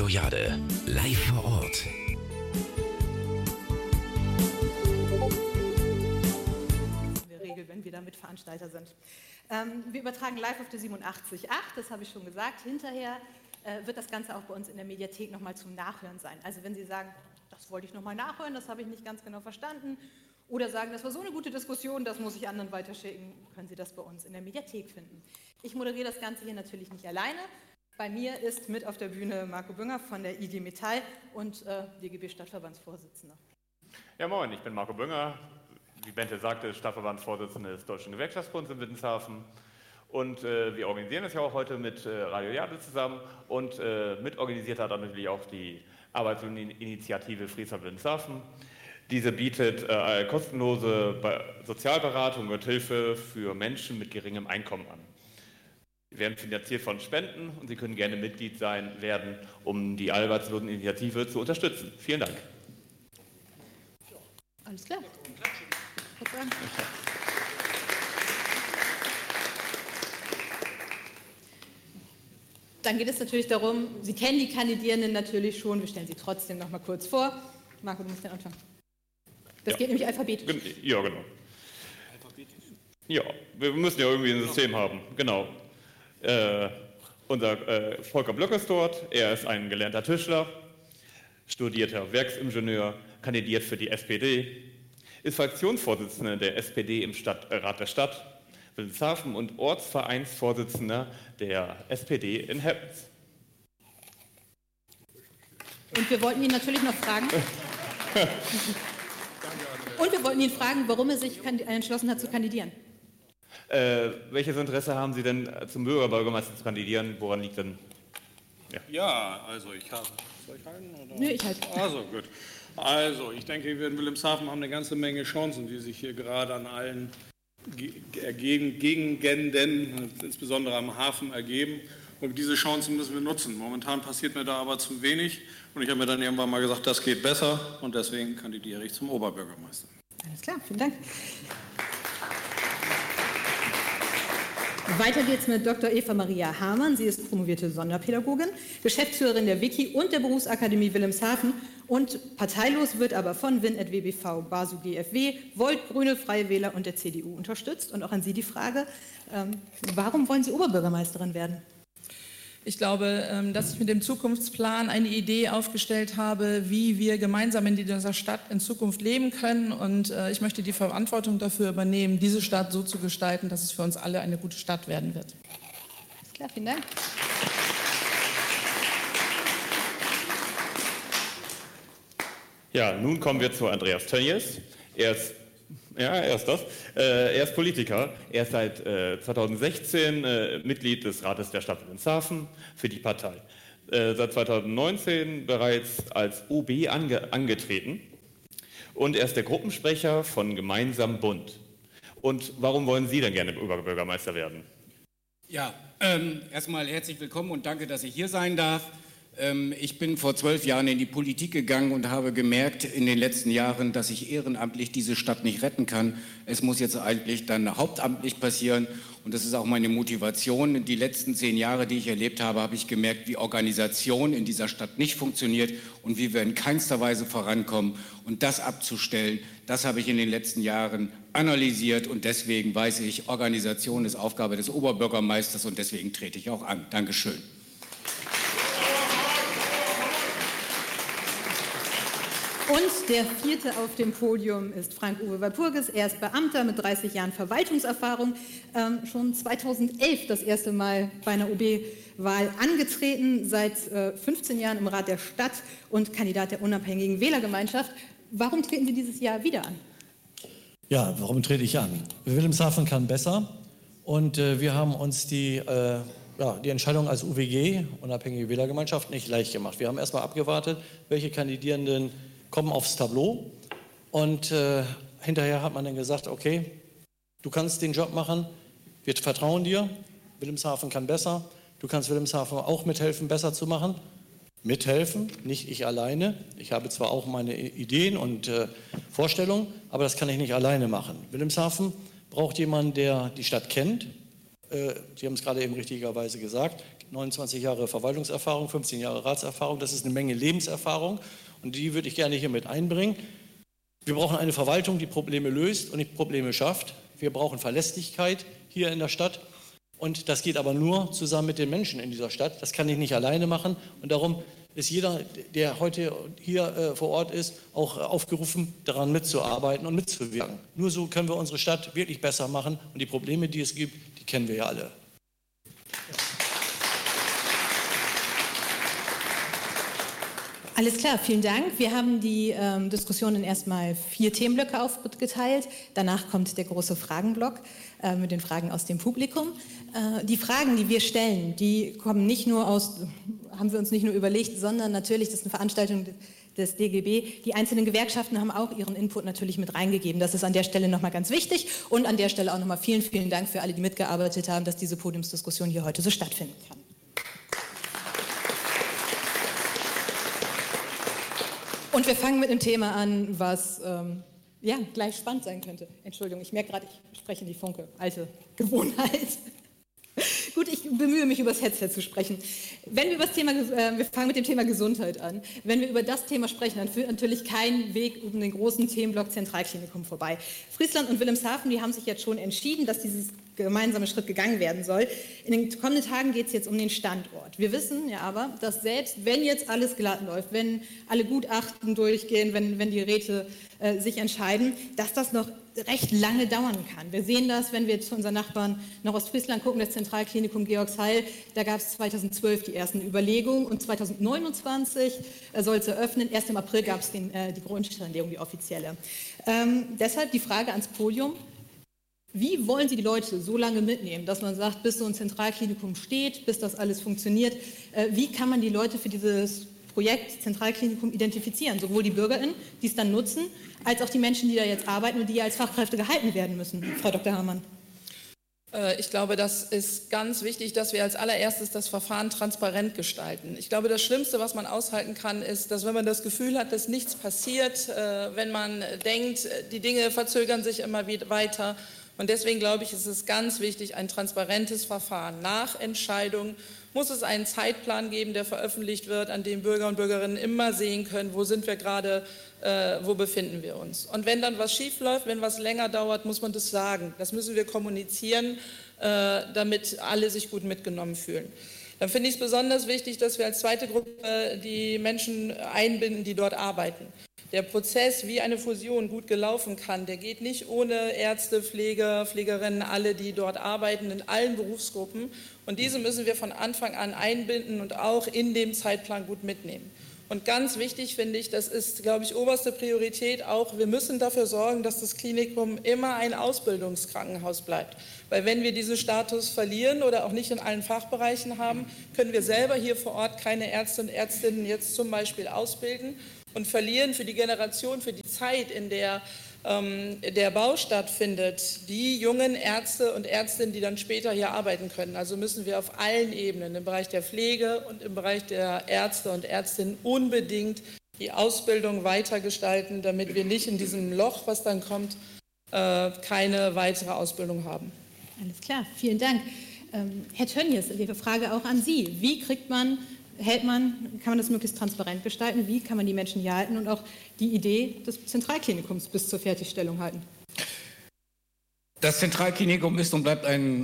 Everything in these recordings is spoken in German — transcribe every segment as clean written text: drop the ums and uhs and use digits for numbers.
Jade, live vor Ort. Wenn wir damit Veranstalter sind. Wir übertragen live auf der 87.8, das habe ich schon gesagt. Hinterher wird das Ganze auch bei uns in der Mediathek nochmal zum Nachhören sein. Also wenn Sie sagen, das wollte ich nochmal nachhören, das habe ich nicht ganz genau verstanden, oder sagen, das war so eine gute Diskussion, das muss ich anderen weiterschicken, können Sie das bei uns in der Mediathek finden. Ich moderiere das Ganze hier natürlich nicht alleine. Bei mir ist mit auf der Bühne Marco Bünger von der IG Metall und DGB Stadtverbandsvorsitzender. Ja, moin, ich bin Marco Bünger. Wie Bente sagte, Stadtverbandsvorsitzender des Deutschen Gewerkschaftsbunds in Wilhelmshaven. Und wir organisieren das ja auch heute mit Radio Jade zusammen. Und mitorganisiert hat dann natürlich auch die Arbeitsinitiative Friesland Wilhelmshaven. Diese bietet kostenlose Sozialberatung und Hilfe für Menschen mit geringem Einkommen an. Sie werden finanziert von Spenden und Sie können gerne Mitglied werden, um die Arbeitsloseninitiative zu unterstützen. Vielen Dank. Alles klar. Dann geht es natürlich darum, Sie kennen die Kandidierenden natürlich schon, wir stellen sie trotzdem noch mal kurz vor. Marco, du musst dann anfangen. Das geht nämlich alphabetisch. Ja, genau. Ja, wir müssen ja irgendwie ein System haben, genau. Unser Volker Blöck ist dort, er ist ein gelernter Tischler, studierter Werksingenieur, kandidiert für die SPD, ist Fraktionsvorsitzender der SPD im Stadtrat der Stadt Wilhelmshaven und Ortsvereinsvorsitzender der SPD in Heppens. Und wir wollten ihn natürlich noch fragen, warum er sich entschlossen hat zu kandidieren. Welches Interesse haben Sie denn zum Bürgerbürgermeister zu kandidieren? Woran liegt denn? Ja, also ich habe... Soll ich halten? Oder? Nö, ich halte. Also, gut. Also, ich denke, wir in Wilhelmshaven haben eine ganze Menge Chancen, die sich hier gerade an allen Gegenden, insbesondere am Hafen, ergeben. Und diese Chancen müssen wir nutzen. Momentan passiert mir da aber zu wenig. Und ich habe mir dann irgendwann mal gesagt, das geht besser. Und deswegen kandidiere ich zum Oberbürgermeister. Alles klar, vielen Dank. Weiter geht's mit Dr. Eva Maria Hamann. Sie ist promovierte Sonderpädagogin, Geschäftsführerin der WIKI und der Berufsakademie Wilhelmshaven und parteilos wird aber von WIN@WBV, BASU GFW, Volt, Grüne, Freie Wähler und der CDU unterstützt. Und auch an Sie die Frage, warum wollen Sie Oberbürgermeisterin werden? Ich glaube, dass ich mit dem Zukunftsplan eine Idee aufgestellt habe, wie wir gemeinsam in dieser Stadt in Zukunft leben können. Und ich möchte die Verantwortung dafür übernehmen, diese Stadt so zu gestalten, dass es für uns alle eine gute Stadt werden wird. Alles klar, vielen Dank. Ja, nun kommen wir zu Andreas Tönnies. Er ist Politiker. Er ist seit 2016 Mitglied des Rates der Stadt Wilhelmshaven für die Partei. Seit 2019 bereits als OB angetreten. Und er ist der Gruppensprecher von Gemeinsam Bund. Und warum wollen Sie denn gerne Oberbürgermeister werden? Ja, erstmal herzlich willkommen und danke, dass ich hier sein darf. Ich bin vor 12 Jahren in die Politik gegangen und habe gemerkt in den letzten Jahren, dass ich ehrenamtlich diese Stadt nicht retten kann. Es muss jetzt eigentlich dann hauptamtlich passieren und das ist auch meine Motivation. Die letzten 10 Jahre, die ich erlebt habe, habe ich gemerkt, wie Organisation in dieser Stadt nicht funktioniert und wie wir in keinster Weise vorankommen. Und das abzustellen, das habe ich in den letzten Jahren analysiert und deswegen weiß ich, Organisation ist Aufgabe des Oberbürgermeisters und deswegen trete ich auch an. Dankeschön. Und der vierte auf dem Podium ist Frank-Uwe Walpurgis. Er ist Beamter mit 30 Jahren Verwaltungserfahrung, schon 2011 das erste Mal bei einer OB-Wahl angetreten, seit 15 Jahren im Rat der Stadt und Kandidat der unabhängigen Wählergemeinschaft. Warum treten Sie dieses Jahr wieder an? Ja, warum trete ich an? Wilhelmshaven kann besser und wir haben uns die Entscheidung als UWG, unabhängige Wählergemeinschaft, nicht leicht gemacht. Wir haben erstmal abgewartet, welche Kandidierenden kommen aufs Tableau und hinterher hat man dann gesagt, okay, du kannst den Job machen, wir vertrauen dir, Wilhelmshaven kann besser, du kannst Wilhelmshaven auch mithelfen, besser zu machen. Mithelfen, nicht ich alleine. Ich habe zwar auch meine Ideen und Vorstellungen, aber das kann ich nicht alleine machen. Wilhelmshaven braucht jemanden, der die Stadt kennt. Sie haben es gerade eben richtigerweise gesagt, 29 Jahre Verwaltungserfahrung, 15 Jahre Ratserfahrung. Das ist eine Menge Lebenserfahrung und die würde ich gerne hier mit einbringen. Wir brauchen eine Verwaltung, die Probleme löst und nicht Probleme schafft. Wir brauchen Verlässlichkeit hier in der Stadt. Und das geht aber nur zusammen mit den Menschen in dieser Stadt. Das kann ich nicht alleine machen. Und darum ist jeder, der heute hier vor Ort ist, auch aufgerufen, daran mitzuarbeiten und mitzuwirken. Nur so können wir unsere Stadt wirklich besser machen. Und die Probleme, die es gibt, die kennen wir ja alle. Alles klar, vielen Dank. Wir haben die Diskussion in erstmal 4 Themenblöcke aufgeteilt. Danach kommt der große Fragenblock mit den Fragen aus dem Publikum. Die Fragen, die wir stellen, die kommen nicht nur aus, haben wir uns nicht nur überlegt, sondern natürlich, das ist eine Veranstaltung des DGB. Die einzelnen Gewerkschaften haben auch ihren Input natürlich mit reingegeben. Das ist an der Stelle nochmal ganz wichtig. Und an der Stelle auch nochmal vielen, vielen Dank für alle, die mitgearbeitet haben, dass diese Podiumsdiskussion hier heute so stattfinden kann. Und wir fangen mit einem Thema an, was gleich spannend sein könnte. Entschuldigung, ich merke gerade, ich spreche in die Funke. Alte Gewohnheit. Gut, ich bemühe mich, über das Headset zu sprechen. Wenn wir über das Thema, wir fangen mit dem Thema Gesundheit an. Wenn wir über das Thema sprechen, dann führt natürlich kein Weg um den großen Themenblock Zentralklinikum vorbei. Friesland und Wilhelmshaven, die haben sich jetzt schon entschieden, dass dieses gemeinsame Schritt gegangen werden soll. In den kommenden Tagen geht es jetzt um den Standort. Wir wissen ja aber, dass selbst wenn jetzt alles glatt läuft, wenn alle Gutachten durchgehen, wenn die Räte sich entscheiden, dass das noch recht lange dauern kann. Wir sehen das, wenn wir zu unseren Nachbarn nach Ostfriesland gucken, das Zentralklinikum Georgsheil, da gab es 2012 die ersten Überlegungen und 2029 soll es eröffnen. Erst im April gab es die Grundsteinlegung, die offizielle. Deshalb die Frage ans Podium. Wie wollen Sie die Leute so lange mitnehmen, dass man sagt, bis so ein Zentralklinikum steht, bis das alles funktioniert? Wie kann man die Leute für dieses Projekt Zentralklinikum identifizieren? Sowohl die BürgerInnen, die es dann nutzen, als auch die Menschen, die da jetzt arbeiten und die als Fachkräfte gehalten werden müssen. Frau Dr. Hamann. Ich glaube, das ist ganz wichtig, dass wir als allererstes das Verfahren transparent gestalten. Ich glaube, das Schlimmste, was man aushalten kann, ist, dass wenn man das Gefühl hat, dass nichts passiert, wenn man denkt, die Dinge verzögern sich immer weiter. Und deswegen glaube ich, ist es ganz wichtig, ein transparentes Verfahren. Nach Entscheidung muss es einen Zeitplan geben, der veröffentlicht wird, an dem Bürger und Bürgerinnen immer sehen können, wo sind wir gerade, wo befinden wir uns. Und wenn dann was schief läuft, wenn was länger dauert, muss man das sagen. Das müssen wir kommunizieren, damit alle sich gut mitgenommen fühlen. Dann finde ich es besonders wichtig, dass wir als zweite Gruppe die Menschen einbinden, die dort arbeiten. Der Prozess, wie eine Fusion gut gelaufen kann, der geht nicht ohne Ärzte, Pfleger, Pflegerinnen, alle, die dort arbeiten, in allen Berufsgruppen. Und diese müssen wir von Anfang an einbinden und auch in dem Zeitplan gut mitnehmen. Und ganz wichtig finde ich, das ist, glaube ich, oberste Priorität auch, wir müssen dafür sorgen, dass das Klinikum immer ein Ausbildungskrankenhaus bleibt. Weil wenn wir diesen Status verlieren oder auch nicht in allen Fachbereichen haben, können wir selber hier vor Ort keine Ärzte und Ärztinnen jetzt zum Beispiel ausbilden und verlieren für die Generation, für die Zeit, in der der Bau stattfindet, die jungen Ärzte und Ärztinnen, die dann später hier arbeiten können. Also müssen wir auf allen Ebenen, im Bereich der Pflege und im Bereich der Ärzte und Ärztinnen unbedingt die Ausbildung weitergestalten, damit wir nicht in diesem Loch, was dann kommt, keine weitere Ausbildung haben. Alles klar, vielen Dank. Herr Tönnies, Ihre Frage auch an Sie. Wie kann man das möglichst transparent gestalten? Wie kann man die Menschen hier halten und auch die Idee des Zentralklinikums bis zur Fertigstellung halten? Das Zentralklinikum ist und bleibt ein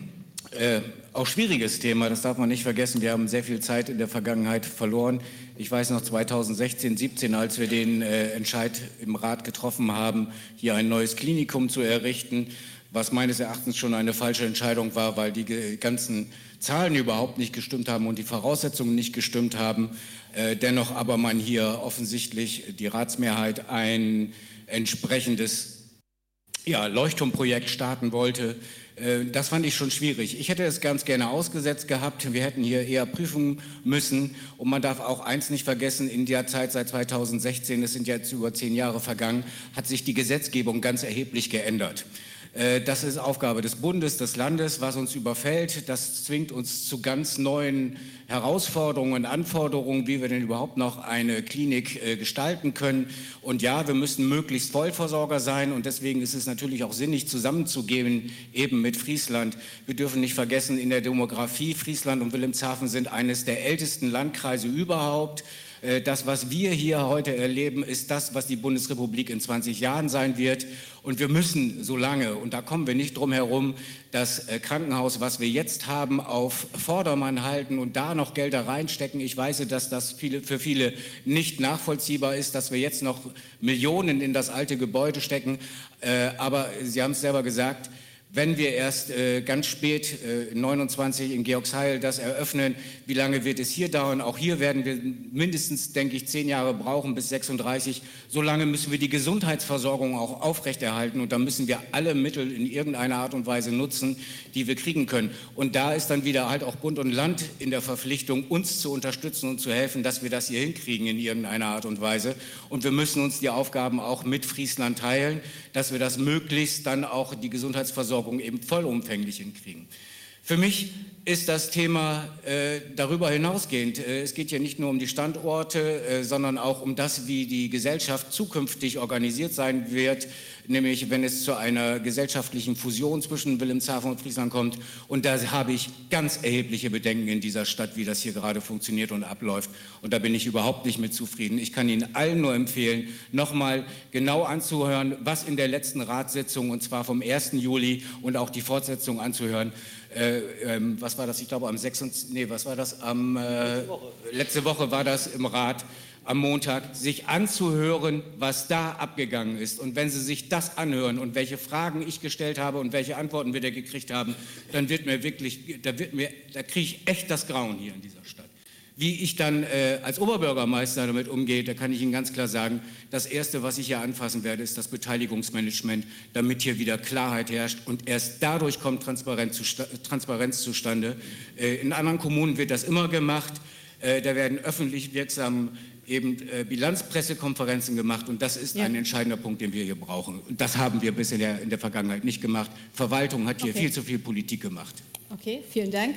auch schwieriges Thema, das darf man nicht vergessen. Wir haben sehr viel Zeit in der Vergangenheit verloren. Ich weiß noch 2016, 17, als wir den Entscheid im Rat getroffen haben, hier ein neues Klinikum zu errichten, was meines Erachtens schon eine falsche Entscheidung war, weil die ganzen Zahlen überhaupt nicht gestimmt haben und die Voraussetzungen nicht gestimmt haben. Dennoch aber man hier offensichtlich die Ratsmehrheit ein entsprechendes Leuchtturmprojekt starten wollte. Das fand ich schon schwierig. Ich hätte es ganz gerne ausgesetzt gehabt. Wir hätten hier eher prüfen müssen. Und man darf auch eins nicht vergessen, in der Zeit seit 2016, es sind jetzt über 10 Jahre vergangen, hat sich die Gesetzgebung ganz erheblich geändert. Das ist Aufgabe des Bundes, des Landes, was uns überfällt. Das zwingt uns zu ganz neuen Herausforderungen und Anforderungen, wie wir denn überhaupt noch eine Klinik gestalten können. Und ja, wir müssen möglichst Vollversorger sein und deswegen ist es natürlich auch sinnig, zusammenzugehen, eben mit Friesland. Wir dürfen nicht vergessen, in der Demografie, Friesland und Wilhelmshaven sind eines der ältesten Landkreise überhaupt. Das, was wir hier heute erleben, ist das, was die Bundesrepublik in 20 Jahren sein wird. Und wir müssen so lange, und da kommen wir nicht drum herum, das Krankenhaus, was wir jetzt haben, auf Vordermann halten und da noch Gelder reinstecken. Ich weiß, dass das für viele nicht nachvollziehbar ist, dass wir jetzt noch Millionen in das alte Gebäude stecken. Aber Sie haben es selber gesagt, wenn wir erst ganz spät, 29 in Georgsheil, das eröffnen, wie lange wird es hier dauern? Auch hier werden wir mindestens, denke ich, 10 Jahre brauchen bis 36. So lange müssen wir die Gesundheitsversorgung auch aufrechterhalten und da müssen wir alle Mittel in irgendeiner Art und Weise nutzen, die wir kriegen können. Und da ist dann wieder halt auch Bund und Land in der Verpflichtung, uns zu unterstützen und zu helfen, dass wir das hier hinkriegen in irgendeiner Art und Weise. Und wir müssen uns die Aufgaben auch mit Friesland teilen, dass wir das möglichst dann auch die Gesundheitsversorgung eben vollumfänglich hinkriegen. Für mich ist das Thema darüber hinausgehend. Es geht ja nicht nur um die Standorte, sondern auch um das, wie die Gesellschaft zukünftig organisiert sein wird, nämlich wenn es zu einer gesellschaftlichen Fusion zwischen Wilhelmshaven und Friesland kommt. Und da habe ich ganz erhebliche Bedenken in dieser Stadt, wie das hier gerade funktioniert und abläuft. Und da bin ich überhaupt nicht mit zufrieden. Ich kann Ihnen allen nur empfehlen, nochmal genau anzuhören, was in der letzten Ratssitzung, und zwar vom 1. Juli und auch die Fortsetzung anzuhören, was war das? Ich glaube am 6. Nee, was war das? Letzte Woche war das im Rat am Montag, sich anzuhören, was da abgegangen ist. Und wenn Sie sich das anhören und welche Fragen ich gestellt habe und welche Antworten wir da gekriegt haben, dann wird mir wirklich, da kriege ich echt das Grauen hier in dieser Stadt. Wie ich dann als Oberbürgermeister damit umgehe, da kann ich Ihnen ganz klar sagen, das Erste, was ich hier anfassen werde, ist das Beteiligungsmanagement, damit hier wieder Klarheit herrscht und erst dadurch kommt Transparenz zustande. In anderen Kommunen wird das immer gemacht, da werden öffentlich wirksam eben Bilanzpressekonferenzen gemacht und das ist ein entscheidender Punkt, den wir hier brauchen. Und das haben wir bisher in der Vergangenheit nicht gemacht. Verwaltung hat hier viel zu viel Politik gemacht. Okay, vielen Dank.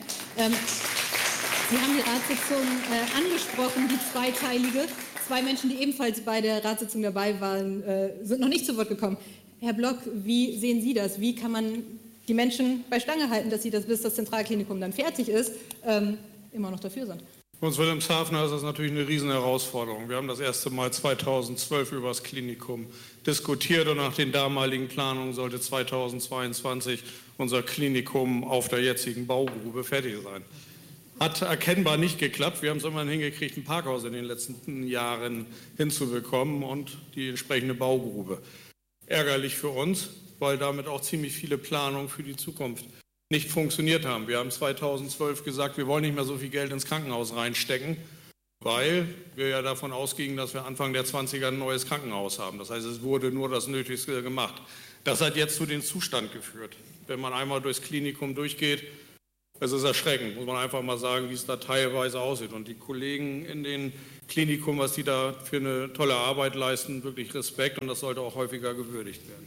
Sie haben die Ratssitzung angesprochen, die zweiteilige. 2 Menschen, die ebenfalls bei der Ratssitzung dabei waren, sind noch nicht zu Wort gekommen. Herr Block, wie sehen Sie das? Wie kann man die Menschen bei Stange halten, dass sie das, bis das Zentralklinikum dann fertig ist, immer noch dafür sind? Für uns Wilhelmshavener ist das natürlich eine Riesenherausforderung. Wir haben das erste Mal 2012 über das Klinikum diskutiert und nach den damaligen Planungen sollte 2022 unser Klinikum auf der jetzigen Baugrube fertig sein. Hat erkennbar nicht geklappt. Wir haben es immerhin hingekriegt, ein Parkhaus in den letzten Jahren hinzubekommen und die entsprechende Baugrube. Ärgerlich für uns, weil damit auch ziemlich viele Planungen für die Zukunft nicht funktioniert haben. Wir haben 2012 gesagt, wir wollen nicht mehr so viel Geld ins Krankenhaus reinstecken, weil wir ja davon ausgingen, dass wir Anfang der 20er ein neues Krankenhaus haben. Das heißt, es wurde nur das Nötigste gemacht. Das hat jetzt zu dem Zustand geführt. Wenn man einmal durchs Klinikum durchgeht, es ist erschreckend, muss man einfach mal sagen, wie es da teilweise aussieht. Und die Kollegen in den Klinikum, was die da für eine tolle Arbeit leisten, wirklich Respekt und das sollte auch häufiger gewürdigt werden.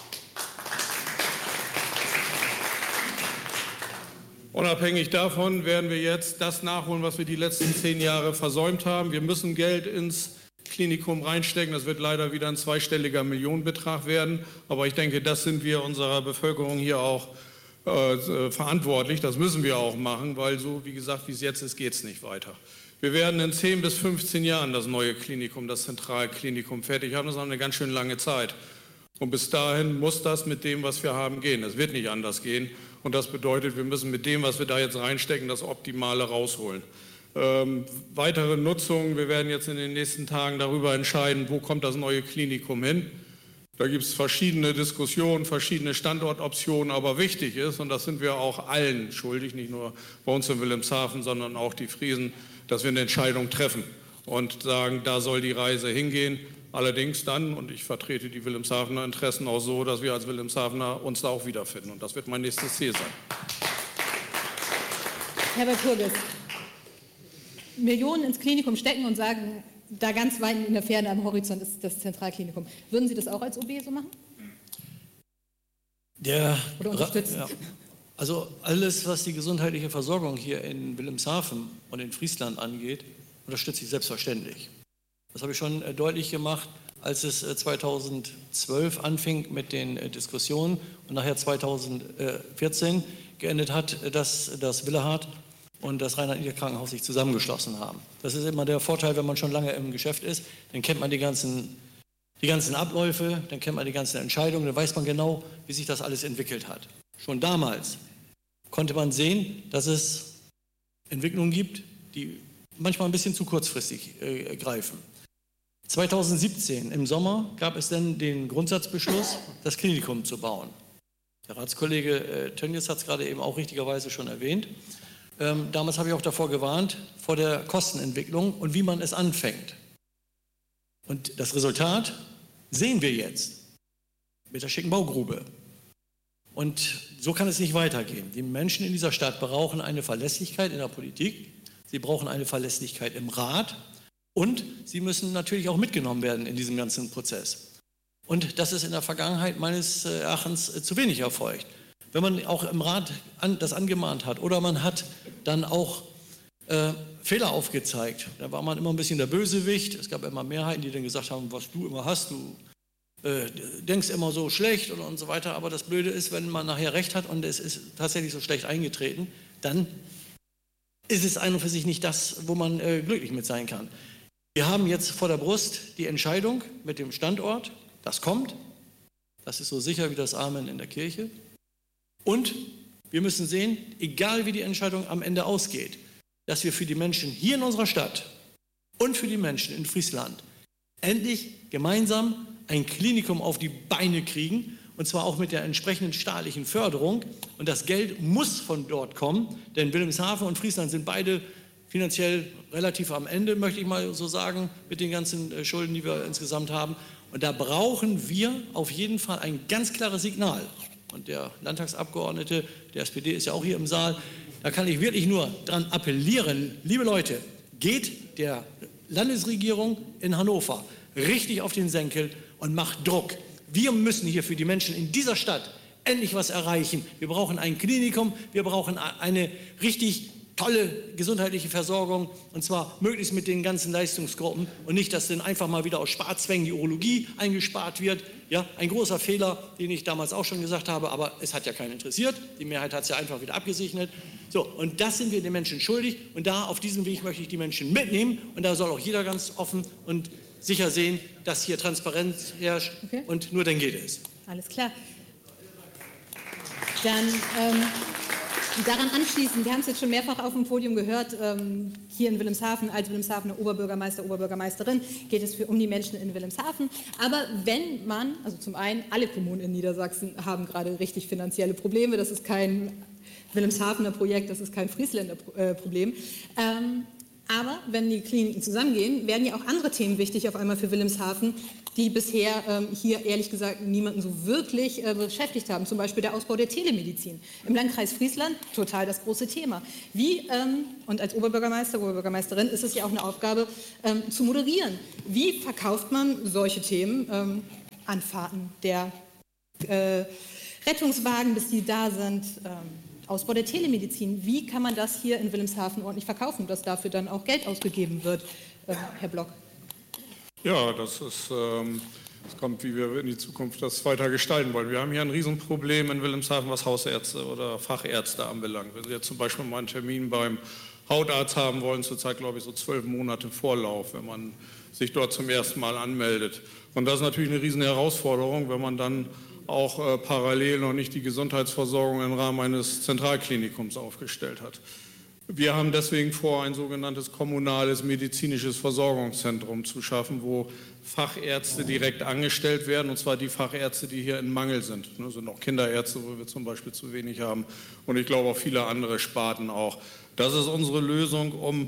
Unabhängig davon werden wir jetzt das nachholen, was wir die letzten 10 Jahre versäumt haben. Wir müssen Geld ins Klinikum reinstecken. Das wird leider wieder ein zweistelliger Millionenbetrag werden. Aber ich denke, das sind wir unserer Bevölkerung hier auch verantwortlich. Das müssen wir auch machen, weil so, wie gesagt, wie es jetzt ist, geht es nicht weiter. Wir werden in 10 bis 15 Jahren das neue Klinikum, das Zentralklinikum fertig haben. Das ist noch eine ganz schön lange Zeit. Und bis dahin muss das mit dem, was wir haben, gehen. Es wird nicht anders gehen. Und das bedeutet, wir müssen mit dem, was wir da jetzt reinstecken, das Optimale rausholen. Weitere Nutzung, wir werden jetzt in den nächsten Tagen darüber entscheiden, wo kommt das neue Klinikum hin. Da gibt es verschiedene Diskussionen, verschiedene Standortoptionen, aber wichtig ist, und das sind wir auch allen schuldig, nicht nur bei uns in Wilhelmshaven, sondern auch die Friesen, dass wir eine Entscheidung treffen und sagen, da soll die Reise hingehen. Allerdings dann, und ich vertrete die Wilhelmshavener Interessen auch so, dass wir als Wilhelmshavener uns da auch wiederfinden. Und das wird mein nächstes Ziel sein. Herr Walpurgis, Millionen ins Klinikum stecken und sagen, da ganz weit in der Ferne am Horizont ist das Zentralklinikum. Würden Sie das auch als OB so machen? oder unterstützen? Ja. Also alles, was die gesundheitliche Versorgung hier in Wilhelmshaven und in Friesland angeht, unterstütze ich selbstverständlich. Das habe ich schon deutlich gemacht, als es 2012 anfing mit den Diskussionen und nachher 2014 geendet hat, dass das Willehad und das Rheinland-Nieder-Krankenhaus sich zusammengeschlossen haben. Das ist immer der Vorteil, wenn man schon lange im Geschäft ist, dann kennt man die ganzen Abläufe, dann kennt man die ganzen Entscheidungen, dann weiß man genau, wie sich das alles entwickelt hat. Schon damals konnte man sehen, dass es Entwicklungen gibt, die manchmal ein bisschen zu kurzfristig greifen. 2017 im Sommer gab es dann den Grundsatzbeschluss, das Klinikum zu bauen. Der Ratskollege Tönnies hat es gerade eben auch richtigerweise schon erwähnt. Damals habe ich auch davor gewarnt, vor der Kostenentwicklung und wie man es anfängt. Und das Resultat sehen wir jetzt mit der schicken Baugrube. Und so kann es nicht weitergehen. Die Menschen in dieser Stadt brauchen eine Verlässlichkeit in der Politik, sie brauchen eine Verlässlichkeit im Rat und sie müssen natürlich auch mitgenommen werden in diesem ganzen Prozess. Und das ist in der Vergangenheit meines Erachtens zu wenig erfolgt. Wenn man auch im Rat das angemahnt hat oder man hat dann auch Fehler aufgezeigt, da war man immer ein bisschen der Bösewicht. Es gab immer Mehrheiten, die dann gesagt haben, was du immer hast, du denkst immer so schlecht und so weiter. Aber das Blöde ist, wenn man nachher recht hat und es ist tatsächlich so schlecht eingetreten, dann ist es ein und für sich nicht das, wo man glücklich mit sein kann. Wir haben jetzt vor der Brust die Entscheidung mit dem Standort. Das kommt. Das ist so sicher wie das Amen in der Kirche. Und wir müssen sehen, egal wie die Entscheidung am Ende ausgeht, dass wir für die Menschen hier in unserer Stadt und für die Menschen in Friesland endlich gemeinsam ein Klinikum auf die Beine kriegen, und zwar auch mit der entsprechenden staatlichen Förderung. Und das Geld muss von dort kommen, denn Wilhelmshaven und Friesland sind beide finanziell relativ am Ende, möchte ich mal so sagen, mit den ganzen Schulden, die wir insgesamt haben. Und da brauchen wir auf jeden Fall ein ganz klares Signal. Und der Landtagsabgeordnete der SPD ist ja auch hier im Saal. Da kann ich wirklich nur dran appellieren, liebe Leute, geht der Landesregierung in Hannover richtig auf den Senkel und macht Druck. Wir müssen hier für die Menschen in dieser Stadt endlich was erreichen. Wir brauchen ein Klinikum, wir brauchen eine richtig tolle gesundheitliche Versorgung und zwar möglichst mit den ganzen Leistungsgruppen und nicht, dass dann einfach mal wieder aus Sparzwängen die Urologie eingespart wird. Ja, ein großer Fehler, den ich damals auch schon gesagt habe, aber es hat ja keinen interessiert. Die Mehrheit hat es ja einfach wieder abgesegnet. So, und das sind wir den Menschen schuldig und da auf diesem Weg möchte ich die Menschen mitnehmen und da soll auch jeder ganz offen und sicher sehen, dass hier Transparenz herrscht und nur dann geht es. Alles klar. Dann daran anschließend, wir haben es jetzt schon mehrfach auf dem Podium gehört, hier in Wilhelmshaven, als Wilhelmshavener Oberbürgermeister, Oberbürgermeisterin, geht es um die Menschen in Wilhelmshaven. Aber wenn man, also zum einen, alle Kommunen in Niedersachsen haben gerade richtig finanzielle Probleme, das ist kein Wilhelmshavener Projekt, das ist kein Friesländer Problem. Aber wenn die Kliniken zusammengehen, werden ja auch andere Themen wichtig auf einmal für Wilhelmshaven, die bisher hier ehrlich gesagt niemanden so wirklich beschäftigt haben. Zum Beispiel der Ausbau der Telemedizin. Im Landkreis Friesland total das große Thema. Wie, und als Oberbürgermeister, Oberbürgermeisterin ist es ja auch eine Aufgabe zu moderieren. Wie verkauft man solche Themen? Anfahrten der Rettungswagen, bis die da sind, Ausbau der Telemedizin. Wie kann man das hier in Wilhelmshaven ordentlich verkaufen, dass dafür dann auch Geld ausgegeben wird, Herr Block? Ja, das kommt, wie wir in die Zukunft das weiter gestalten wollen. Wir haben hier ein Riesenproblem in Wilhelmshaven, was Hausärzte oder Fachärzte anbelangt. Wenn Sie jetzt zum Beispiel mal einen Termin beim Hautarzt haben wollen, zurzeit glaube ich so 12 Monate Vorlauf, wenn man sich dort zum ersten Mal anmeldet. Und das ist natürlich eine riesen Herausforderung, wenn man dann auch parallel noch nicht die Gesundheitsversorgung im Rahmen eines Zentralklinikums aufgestellt hat. Wir haben deswegen vor, ein sogenanntes kommunales medizinisches Versorgungszentrum zu schaffen, wo Fachärzte direkt angestellt werden, und zwar die Fachärzte, die hier in Mangel sind. Das sind auch Kinderärzte, wo wir zum Beispiel zu wenig haben, und ich glaube auch viele andere Sparten auch. Das ist unsere Lösung, um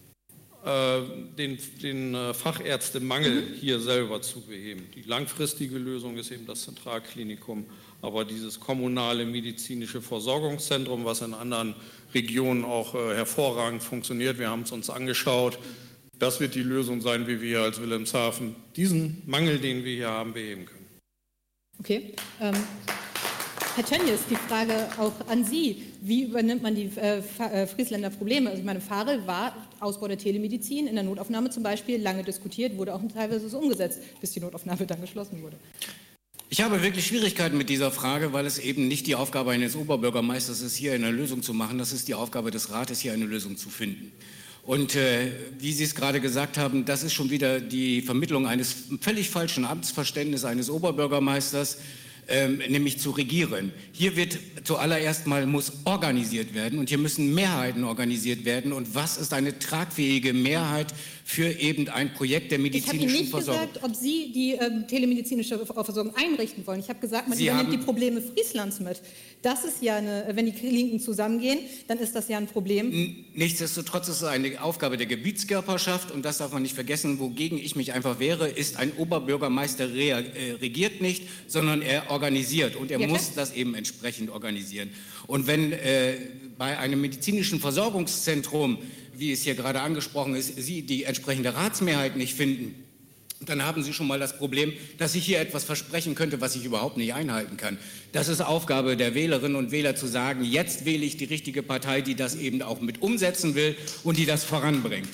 den Fachärztemangel hier selber zu beheben. Die langfristige Lösung ist eben das Zentralklinikum, aber dieses kommunale medizinische Versorgungszentrum, was in anderen Regionen auch hervorragend funktioniert, wir haben es uns angeschaut, das wird die Lösung sein, wie wir hier als Wilhelmshaven diesen Mangel, den wir hier haben, beheben können. Okay. Herr Tönnies, die Frage auch an Sie. Wie übernimmt man die Friesländer Probleme? Also ich meine, Farel war Ausbau der Telemedizin in der Notaufnahme zum Beispiel lange diskutiert, wurde auch teilweise so umgesetzt, bis die Notaufnahme dann geschlossen wurde. Ich habe wirklich Schwierigkeiten mit dieser Frage, weil es eben nicht die Aufgabe eines Oberbürgermeisters ist, hier eine Lösung zu machen. Das ist die Aufgabe des Rates, hier eine Lösung zu finden. Und wie Sie es gerade gesagt haben, das ist schon wieder die Vermittlung eines völlig falschen Amtsverständnisses eines Oberbürgermeisters, nämlich zu regieren. Hier wird zuallererst mal muss organisiert werden und hier müssen Mehrheiten organisiert werden. Und was ist eine tragfähige Mehrheit für eben ein Projekt der medizinischen Versorgung? Ich habe Ihnen nicht gesagt, ob Sie die telemedizinische Versorgung einrichten wollen. Ich habe gesagt, man übernimmt die Probleme Frieslands mit. Das ist ja wenn die Kliniken zusammengehen, dann ist das ja ein Problem. Nichtsdestotrotz ist es eine Aufgabe der Gebietskörperschaft und das darf man nicht vergessen. Wogegen ich mich einfach wehre, ist, ein Oberbürgermeister regiert nicht, sondern er organisiert und er muss das eben entsprechend organisieren. Und wenn bei einem medizinischen Versorgungszentrum, wie es hier gerade angesprochen ist, Sie die entsprechende Ratsmehrheit nicht finden, dann haben Sie schon mal das Problem, dass ich hier etwas versprechen könnte, was ich überhaupt nicht einhalten kann. Das ist Aufgabe der Wählerinnen und Wähler zu sagen, jetzt wähle ich die richtige Partei, die das eben auch mit umsetzen will und die das voranbringt.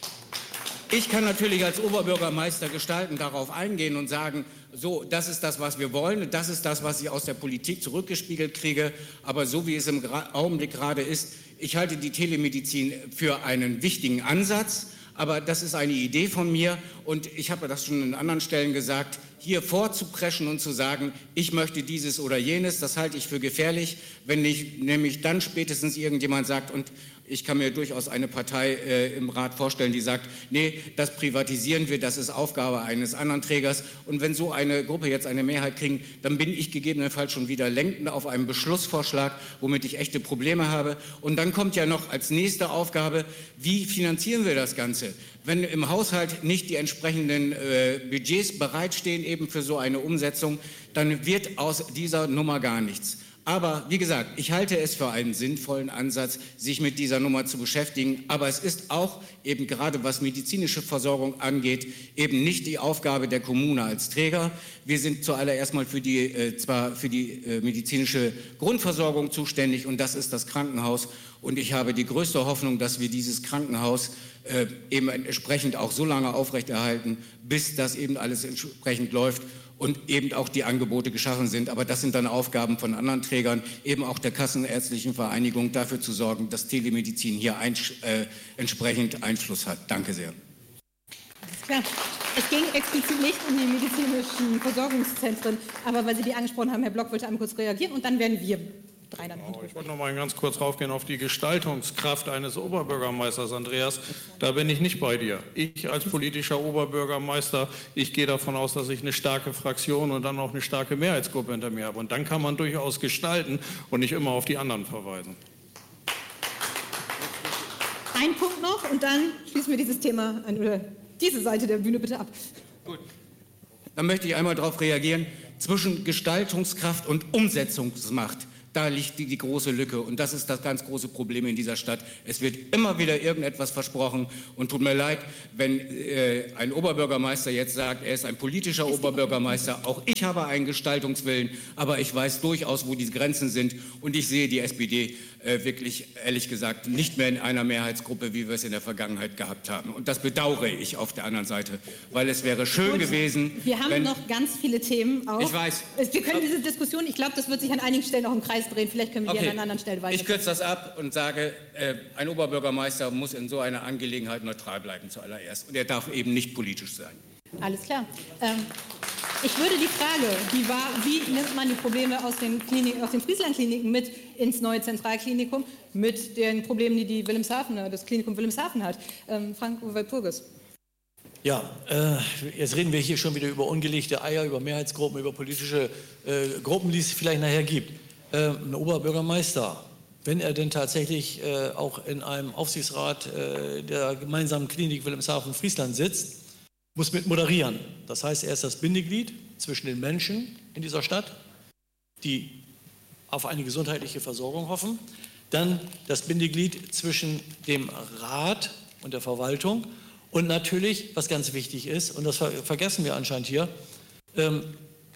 Ich kann natürlich als Oberbürgermeister gestalten, darauf eingehen und sagen, so, das ist das, was wir wollen, das ist das, was ich aus der Politik zurückgespiegelt kriege, aber so wie es im Augenblick gerade ist, ich halte die Telemedizin für einen wichtigen Ansatz, aber das ist eine Idee von mir und ich habe das schon an anderen Stellen gesagt, hier vorzupreschen und zu sagen, ich möchte dieses oder jenes, das halte ich für gefährlich, wenn nicht, nämlich dann spätestens irgendjemand sagt, und ich kann mir durchaus eine Partei im Rat vorstellen, die sagt, nee, das privatisieren wir, das ist Aufgabe eines anderen Trägers. Und wenn so eine Gruppe jetzt eine Mehrheit kriegen, dann bin ich gegebenenfalls schon wieder lenkend auf einen Beschlussvorschlag, womit ich echte Probleme habe. Und dann kommt ja noch als nächste Aufgabe, wie finanzieren wir das Ganze? Wenn im Haushalt nicht die entsprechenden Budgets bereitstehen eben für so eine Umsetzung, dann wird aus dieser Nummer gar nichts. Aber wie gesagt, ich halte es für einen sinnvollen Ansatz, sich mit dieser Nummer zu beschäftigen. Aber es ist auch eben gerade was medizinische Versorgung angeht, eben nicht die Aufgabe der Kommune als Träger. Wir sind zuallererst mal zwar für die medizinische Grundversorgung zuständig und das ist das Krankenhaus. Und ich habe die größte Hoffnung, dass wir dieses Krankenhaus eben entsprechend auch so lange aufrechterhalten, bis das eben alles entsprechend läuft und eben auch die Angebote geschaffen sind. Aber das sind dann Aufgaben von anderen Trägern, eben auch der Kassenärztlichen Vereinigung, dafür zu sorgen, dass Telemedizin hier entsprechend Einfluss hat. Danke sehr. Alles klar. Es ging explizit nicht um die medizinischen Versorgungszentren, aber weil Sie die angesprochen haben, Herr Block wollte einmal kurz reagieren und dann werden wir drei dann Ich wollte noch mal ganz kurz raufgehen auf die Gestaltungskraft eines Oberbürgermeisters, Andreas. Da bin ich nicht bei dir. Ich als politischer Oberbürgermeister, ich gehe davon aus, dass ich eine starke Fraktion und dann auch eine starke Mehrheitsgruppe hinter mir habe. Und dann kann man durchaus gestalten und nicht immer auf die anderen verweisen. Ein Punkt noch und dann schließen wir dieses Thema oder diese Seite der Bühne bitte ab. Gut. Dann möchte ich einmal darauf reagieren. Zwischen Gestaltungskraft und Umsetzungsmacht, da liegt die große Lücke und das ist das ganz große Problem in dieser Stadt. Es wird immer wieder irgendetwas versprochen und tut mir leid, wenn ein Oberbürgermeister jetzt sagt, er ist ein politischer Oberbürgermeister. Auch ich habe einen Gestaltungswillen, aber ich weiß durchaus, wo die Grenzen sind und ich sehe die SPD wirklich, ehrlich gesagt, nicht mehr in einer Mehrheitsgruppe, wie wir es in der Vergangenheit gehabt haben. Und das bedauere ich auf der anderen Seite, weil es wäre schön gewesen. Wir haben noch ganz viele Themen auch. Ich weiß. Wir können diese Diskussion, ich glaube, das wird sich an einigen Stellen auch im Kreis drehen. Vielleicht können wir die an einer anderen Stelle weiter. Ich kürze das ab und sage, ein Oberbürgermeister muss in so einer Angelegenheit neutral bleiben zuallererst. Und er darf eben nicht politisch sein. Alles klar. Ich würde die Frage, die war, wie nimmt man die Probleme aus den Friesland-Kliniken mit ins neue Zentralklinikum, mit den Problemen, die das Klinikum Wilhelmshaven hat. Frank Walpurgis. Ja, jetzt reden wir hier schon wieder über ungelegte Eier, über Mehrheitsgruppen, über politische Gruppen, die es vielleicht nachher gibt. Ein Oberbürgermeister, wenn er denn tatsächlich auch in einem Aufsichtsrat der gemeinsamen Klinik Wilhelmshaven-Friesland sitzt, muss mit moderieren. Das heißt, er ist das Bindeglied zwischen den Menschen in dieser Stadt, die auf eine gesundheitliche Versorgung hoffen, dann das Bindeglied zwischen dem Rat und der Verwaltung und natürlich, was ganz wichtig ist, und das vergessen wir anscheinend hier,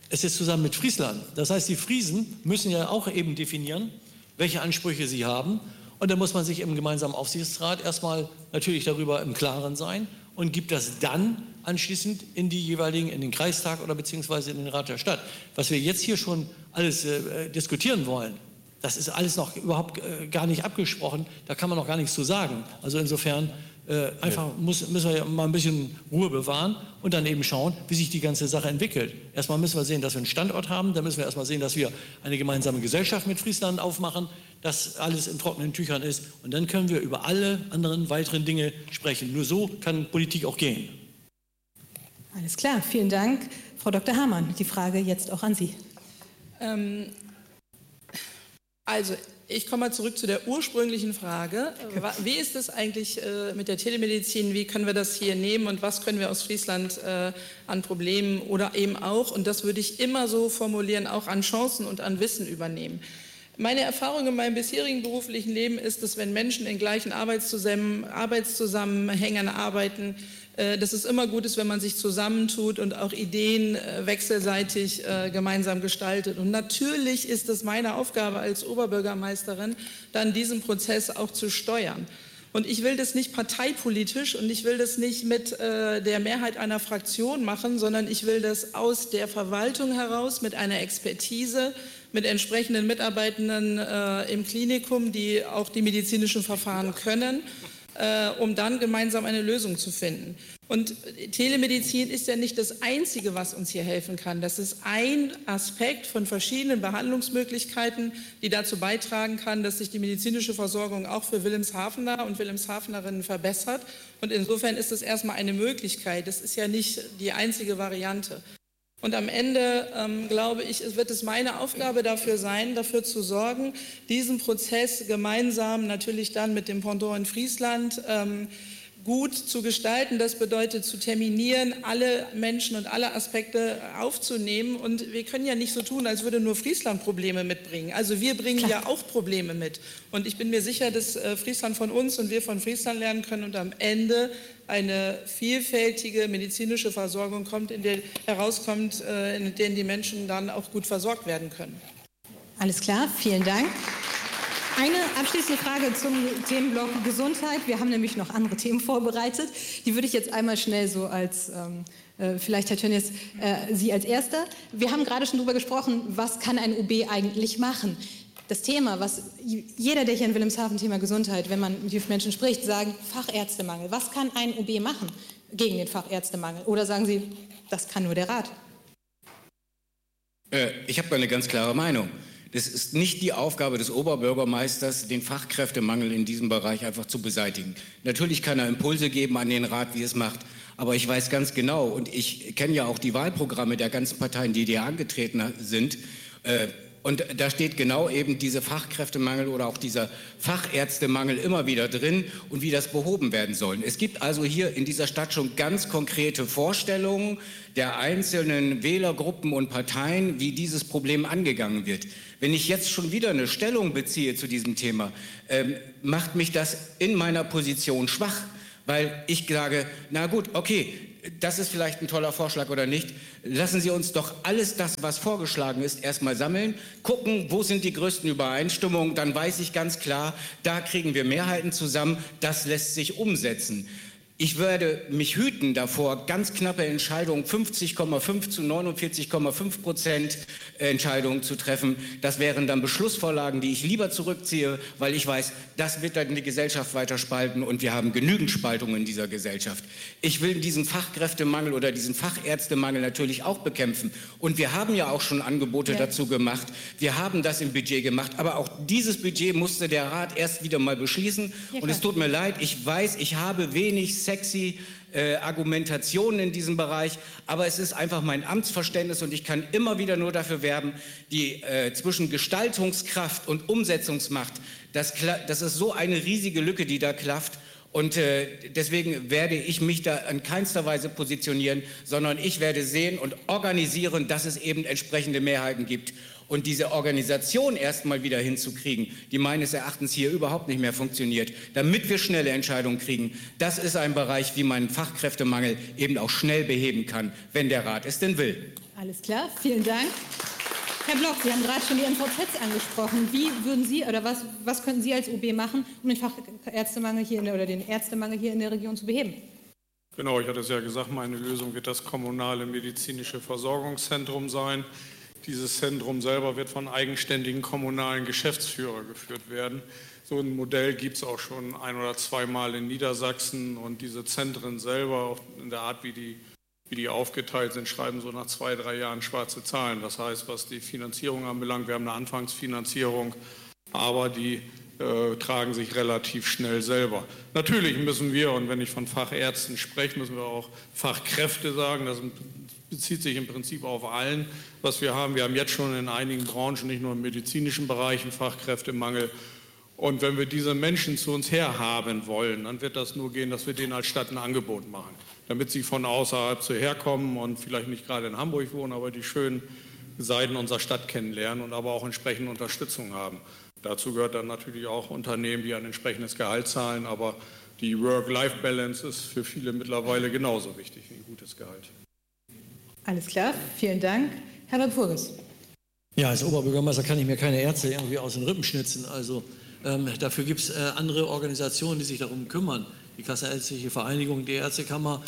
es ist zusammen mit Friesland. Das heißt, die Friesen müssen ja auch eben definieren, welche Ansprüche sie haben. Und da muss man sich im gemeinsamen Aufsichtsrat erstmal natürlich darüber im Klaren sein und gibt das dann anschließend in den Kreistag oder beziehungsweise in den Rat der Stadt. Was wir jetzt hier schon alles diskutieren wollen, das ist alles noch überhaupt gar nicht abgesprochen. Da kann man noch gar nichts zu sagen. Also insofern müssen wir ja mal ein bisschen Ruhe bewahren und dann eben schauen, wie sich die ganze Sache entwickelt. Erstmal müssen wir sehen, dass wir einen Standort haben. Dann müssen wir erstmal sehen, dass wir eine gemeinsame Gesellschaft mit Friesland aufmachen, dass alles in trockenen Tüchern ist. Und dann können wir über alle anderen weiteren Dinge sprechen. Nur so kann Politik auch gehen. Alles klar, vielen Dank. Frau Dr. Hamann, die Frage jetzt auch an Sie. Also, ich komme mal zurück zu der ursprünglichen Frage. Wie ist es eigentlich mit der Telemedizin? Wie können wir das hier nehmen und was können wir aus Friesland an Problemen oder eben auch, und das würde ich immer so formulieren, auch an Chancen und an Wissen übernehmen? Meine Erfahrung in meinem bisherigen beruflichen Leben ist, dass wenn Menschen in gleichen Arbeitszusammenhängen arbeiten, dass es immer gut ist, wenn man sich zusammentut und auch Ideen wechselseitig gemeinsam gestaltet. Und natürlich ist es meine Aufgabe als Oberbürgermeisterin, dann diesen Prozess auch zu steuern. Und ich will das nicht parteipolitisch und ich will das nicht mit der Mehrheit einer Fraktion machen, sondern ich will das aus der Verwaltung heraus mit einer Expertise, mit entsprechenden Mitarbeitenden im Klinikum, die auch die medizinischen Verfahren können, um dann gemeinsam eine Lösung zu finden. Und Telemedizin ist ja nicht das Einzige, was uns hier helfen kann. Das ist ein Aspekt von verschiedenen Behandlungsmöglichkeiten, die dazu beitragen kann, dass sich die medizinische Versorgung auch für Wilhelmshavener und Wilhelmshavenerinnen verbessert. Und insofern ist es erstmal eine Möglichkeit. Das ist ja nicht die einzige Variante. Und am Ende, glaube ich, wird es meine Aufgabe dafür sein, dafür zu sorgen, diesen Prozess gemeinsam natürlich dann mit dem Pendant in Friesland gut zu gestalten. Das bedeutet zu terminieren, alle Menschen und alle Aspekte aufzunehmen. Und wir können ja nicht so tun, als würde nur Friesland Probleme mitbringen. Also wir bringen ja auch Probleme mit. Und ich bin mir sicher, dass Friesland von uns und wir von Friesland lernen können und am Ende eine vielfältige medizinische Versorgung kommt, herauskommt, in der die Menschen dann auch gut versorgt werden können. Alles klar, vielen Dank. Eine abschließende Frage zum Themenblock Gesundheit. Wir haben nämlich noch andere Themen vorbereitet. Die würde ich jetzt einmal schnell so als, vielleicht Herr Tönnies, Sie als Erster. Wir haben gerade schon darüber gesprochen, was kann ein OB eigentlich machen? Das Thema, was jeder, der hier in Wilhelmshaven, Thema Gesundheit, wenn man mit den Menschen spricht, sagen Fachärztemangel. Was kann ein OB machen gegen den Fachärztemangel? Oder sagen Sie, das kann nur der Rat? Ich habe da eine ganz klare Meinung. Es ist nicht die Aufgabe des Oberbürgermeisters, den Fachkräftemangel in diesem Bereich einfach zu beseitigen. Natürlich kann er Impulse geben an den Rat, wie es macht. Aber ich weiß ganz genau, und ich kenne ja auch die Wahlprogramme der ganzen Parteien, die hier angetreten sind, und da steht genau eben dieser Fachkräftemangel oder auch dieser Fachärztemangel immer wieder drin und wie das behoben werden soll. Es gibt also hier in dieser Stadt schon ganz konkrete Vorstellungen der einzelnen Wählergruppen und Parteien, wie dieses Problem angegangen wird. Wenn ich jetzt schon wieder eine Stellung beziehe zu diesem Thema, macht mich das in meiner Position schwach, weil ich sage, na gut, okay, das ist vielleicht ein toller Vorschlag oder nicht. Lassen Sie uns doch alles das, was vorgeschlagen ist, erstmal sammeln, gucken, wo sind die größten Übereinstimmungen, dann weiß ich ganz klar, da kriegen wir Mehrheiten zusammen, das lässt sich umsetzen. Ich werde mich hüten davor, ganz knappe Entscheidungen, 50,5 zu 49,5% Entscheidungen zu treffen. Das wären dann Beschlussvorlagen, die ich lieber zurückziehe, weil ich weiß, das wird dann die Gesellschaft weiter spalten und wir haben genügend Spaltung in dieser Gesellschaft. Ich will diesen Fachkräftemangel oder diesen Fachärztemangel natürlich auch bekämpfen. Und wir haben ja auch schon Angebote dazu gemacht. Wir haben das im Budget gemacht. Aber auch dieses Budget musste der Rat erst wieder mal beschließen. Ja, und es tut mir leid, ich weiß, ich habe wenig sexy Argumentationen in diesem Bereich, aber es ist einfach mein Amtsverständnis und ich kann immer wieder nur dafür werben, die zwischen Gestaltungskraft und Umsetzungsmacht, das ist so eine riesige Lücke, die da klafft. Und deswegen werde ich mich da in keinster Weise positionieren, sondern ich werde sehen und organisieren, dass es eben entsprechende Mehrheiten gibt. Und diese Organisation erstmal wieder hinzukriegen, die meines Erachtens hier überhaupt nicht mehr funktioniert, damit wir schnelle Entscheidungen kriegen, das ist ein Bereich, wie man Fachkräftemangel eben auch schnell beheben kann, wenn der Rat es denn will. Alles klar, vielen Dank. Herr Block, Sie haben gerade schon die MVZs angesprochen. Wie würden Sie oder was könnten Sie als OB machen, um den Fachärztemangel hier oder den Ärztemangel hier in der Region zu beheben? Genau, ich hatte es ja gesagt, meine Lösung wird das kommunale medizinische Versorgungszentrum sein. Dieses Zentrum selber wird von eigenständigen kommunalen Geschäftsführern geführt werden. So ein Modell gibt es auch schon ein- oder zweimal in Niedersachsen. Und diese Zentren selber, in der Art, wie die aufgeteilt sind, schreiben so nach 2, 3 Jahren schwarze Zahlen. Das heißt, was die Finanzierung anbelangt, wir haben eine Anfangsfinanzierung, aber die tragen sich relativ schnell selber. Natürlich müssen wir, und wenn ich von Fachärzten spreche, müssen wir auch Fachkräfte sagen. Das bezieht sich im Prinzip auf allen, was wir haben. Wir haben jetzt schon in einigen Branchen, nicht nur im medizinischen Bereich, einen Fachkräftemangel. Und wenn wir diese Menschen zu uns herhaben wollen, dann wird das nur gehen, dass wir denen als Stadt ein Angebot machen, damit sie von außerhalb herkommen und vielleicht nicht gerade in Hamburg wohnen, aber die schönen Seiten unserer Stadt kennenlernen und aber auch entsprechende Unterstützung haben. Dazu gehört dann natürlich auch Unternehmen, die ein entsprechendes Gehalt zahlen, aber die Work-Life-Balance ist für viele mittlerweile genauso wichtig wie ein gutes Gehalt. Alles klar, vielen Dank. Herr Walpurgis. Ja, als Oberbürgermeister kann ich mir keine Ärzte irgendwie aus den Rippen schnitzen. Also dafür gibt es andere Organisationen, die sich darum kümmern. Die Kassenärztliche Vereinigung, die Ärztekammer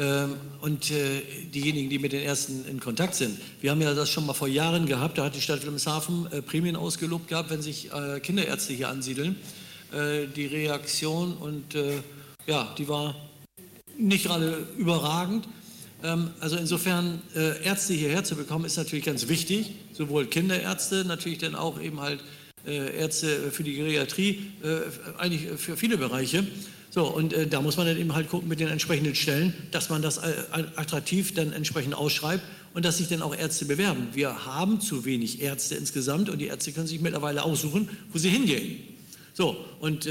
und diejenigen, die mit den Ärzten in Kontakt sind. Wir haben ja das schon mal vor Jahren gehabt, da hat die Stadt Wilhelmshaven Prämien ausgelobt gehabt, wenn sich Kinderärzte hier ansiedeln. Die Reaktion und die war nicht gerade überragend. Also insofern Ärzte hierher zu bekommen, ist natürlich ganz wichtig, sowohl Kinderärzte, natürlich dann auch eben halt Ärzte für die Geriatrie, eigentlich für viele Bereiche. So, und da muss man dann eben halt gucken mit den entsprechenden Stellen, dass man das attraktiv dann entsprechend ausschreibt und dass sich dann auch Ärzte bewerben. Wir haben zu wenig Ärzte insgesamt und die Ärzte können sich mittlerweile aussuchen, wo sie hingehen. So, und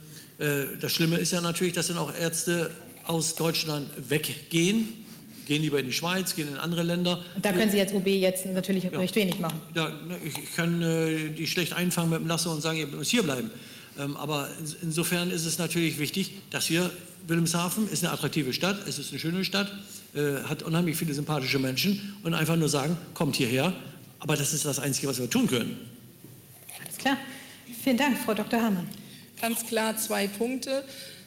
das Schlimme ist ja natürlich, dass dann auch Ärzte aus Deutschland weggehen, gehen lieber in die Schweiz, gehen in andere Länder. Und da können Sie als OB jetzt natürlich recht wenig machen. Ja, ich kann die schlecht einfangen mit dem Lasso und sagen, ihr müsst hier bleiben. Aber insofern ist es natürlich wichtig, dass Wilhelmshaven ist eine attraktive Stadt, es ist eine schöne Stadt, hat unheimlich viele sympathische Menschen und einfach nur sagen, kommt hierher. Aber das ist das Einzige, was wir tun können. Alles klar. Vielen Dank, Frau Dr. Hamann. Ganz klar 2 Punkte.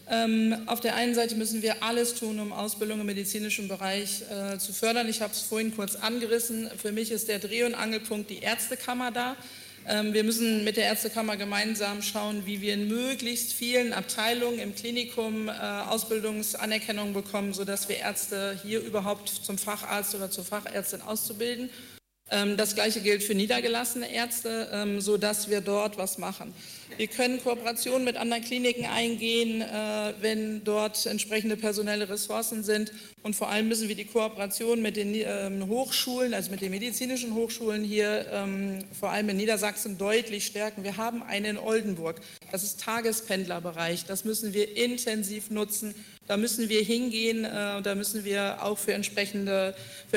Auf der einen Seite müssen wir alles tun, um Ausbildung im medizinischen Bereich zu fördern. Ich habe es vorhin kurz angerissen. Für mich ist der Dreh- und Angelpunkt die Ärztekammer da. Wir müssen mit der Ärztekammer gemeinsam schauen, wie wir in möglichst vielen Abteilungen im Klinikum Ausbildungsanerkennung bekommen, sodass wir Ärzte hier überhaupt zum Facharzt oder zur Fachärztin auszubilden. Das Gleiche gilt für niedergelassene Ärzte, sodass wir dort was machen. Wir können Kooperationen mit anderen Kliniken eingehen, wenn dort entsprechende personelle Ressourcen sind. Und vor allem müssen wir die Kooperation mit den Hochschulen, also mit den medizinischen Hochschulen hier, vor allem in Niedersachsen, deutlich stärken. Wir haben einen in Oldenburg, das ist Tagespendlerbereich, das müssen wir intensiv nutzen. Da müssen wir hingehen, da müssen wir auch für entsprechendes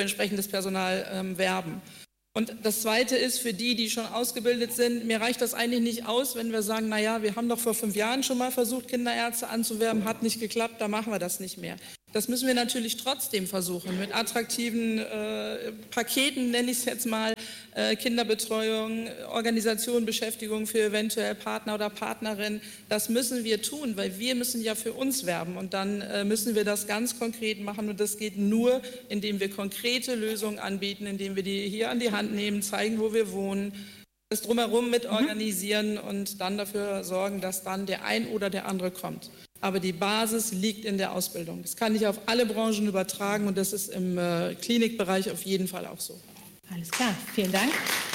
Personal werben. Und das Zweite ist, für die schon ausgebildet sind, mir reicht das eigentlich nicht aus, wenn wir sagen, naja, wir haben doch vor 5 Jahren schon mal versucht, Kinderärzte anzuwerben, hat nicht geklappt, da machen wir das nicht mehr. Das müssen wir natürlich trotzdem versuchen, mit attraktiven Paketen, nenne ich es jetzt mal, Kinderbetreuung, Organisation, Beschäftigung für eventuell Partner oder Partnerin. Das müssen wir tun, weil wir müssen ja für uns werben und dann müssen wir das ganz konkret machen und das geht nur, indem wir konkrete Lösungen anbieten, indem wir die hier an die Hand nehmen, zeigen, wo wir wohnen, das drumherum mit organisieren und dann dafür sorgen, dass dann der ein oder der andere kommt. Aber die Basis liegt in der Ausbildung. Das kann ich auf alle Branchen übertragen und das ist im Klinikbereich auf jeden Fall auch so. Alles klar, vielen Dank.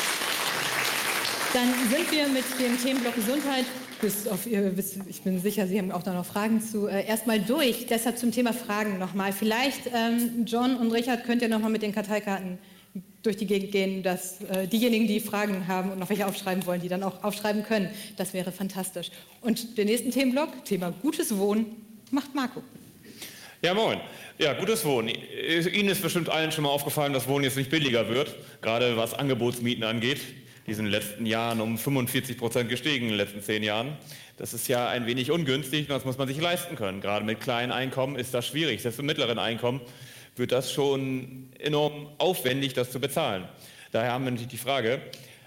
Dann sind wir mit dem Themenblock Gesundheit, ich bin sicher, Sie haben auch da noch Fragen zu, erstmal durch. Deshalb zum Thema Fragen nochmal. Vielleicht, John und Richard, könnt ihr nochmal mit den Karteikarten durch die Gegend gehen, dass diejenigen, die Fragen haben und noch welche aufschreiben wollen, die dann auch aufschreiben können. Das wäre fantastisch. Und den nächsten Themenblock, Thema gutes Wohnen, macht Marco. Ja, moin. Ja, gutes Wohnen. Ihnen ist bestimmt allen schon mal aufgefallen, dass Wohnen jetzt nicht billiger wird, gerade was Angebotsmieten angeht. Die sind in den letzten Jahren um 45% gestiegen in den letzten 10 Jahren. Das ist ja ein wenig ungünstig und das muss man sich leisten können. Gerade mit kleinen Einkommen ist das schwierig. Selbst mit mittleren Einkommen wird das schon enorm aufwendig, das zu bezahlen. Daher haben wir natürlich die Frage,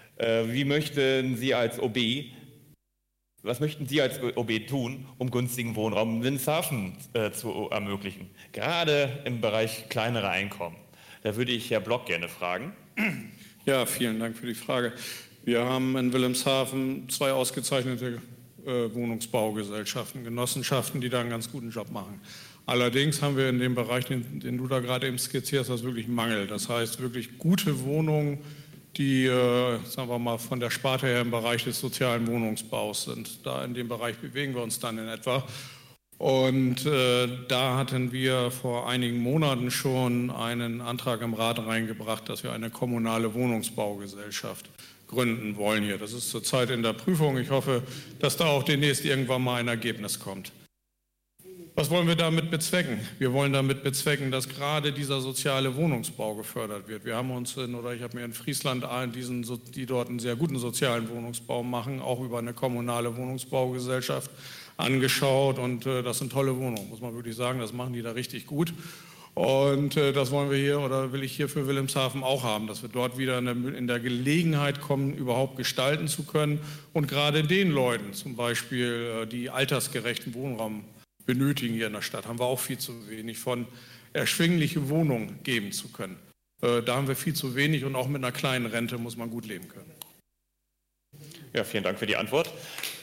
was möchten Sie als OB tun, um günstigen Wohnraum in Wilhelmshaven zu ermöglichen? Gerade im Bereich kleinere Einkommen. Da würde ich Herrn Block gerne fragen. Ja, vielen Dank für die Frage. Wir haben in Wilhelmshaven 2 ausgezeichnete Wohnungsbaugesellschaften, Genossenschaften, die da einen ganz guten Job machen. Allerdings haben wir in dem Bereich, den du da gerade eben skizziert hast, wirklich Mangel. Das heißt, wirklich gute Wohnungen, die, sagen wir mal, von der Sparte her im Bereich des sozialen Wohnungsbaus sind. Da in dem Bereich bewegen wir uns dann in etwa. Und da hatten wir vor einigen Monaten schon einen Antrag im Rat reingebracht, dass wir eine kommunale Wohnungsbaugesellschaft gründen wollen hier. Das ist zurzeit in der Prüfung. Ich hoffe, dass da auch demnächst irgendwann mal ein Ergebnis kommt. Was wollen wir damit bezwecken? Wir wollen damit bezwecken, dass gerade dieser soziale Wohnungsbau gefördert wird. Wir haben uns ich habe mir in Friesland die dort einen sehr guten sozialen Wohnungsbau machen, auch über eine kommunale Wohnungsbaugesellschaft angeschaut und das sind tolle Wohnungen, muss man wirklich sagen, das machen die da richtig gut. Und das wollen wir hier oder will ich hier für Wilhelmshaven auch haben, dass wir dort wieder in der Gelegenheit kommen, überhaupt gestalten zu können und gerade den Leuten, zum Beispiel die altersgerechten Wohnraum benötigen hier in der Stadt, haben wir auch viel zu wenig von, erschwingliche Wohnungen geben zu können. Da haben wir viel zu wenig und auch mit einer kleinen Rente muss man gut leben können. Ja, vielen Dank für die Antwort.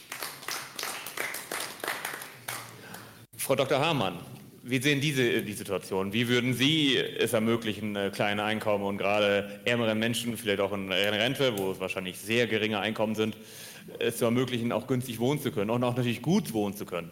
Frau Dr. Hamann, wie sehen die Situation? Wie würden Sie es ermöglichen, kleine Einkommen und gerade ärmeren Menschen, vielleicht auch in Rente, wo es wahrscheinlich sehr geringe Einkommen sind, es zu ermöglichen, auch günstig wohnen zu können und auch natürlich gut wohnen zu können?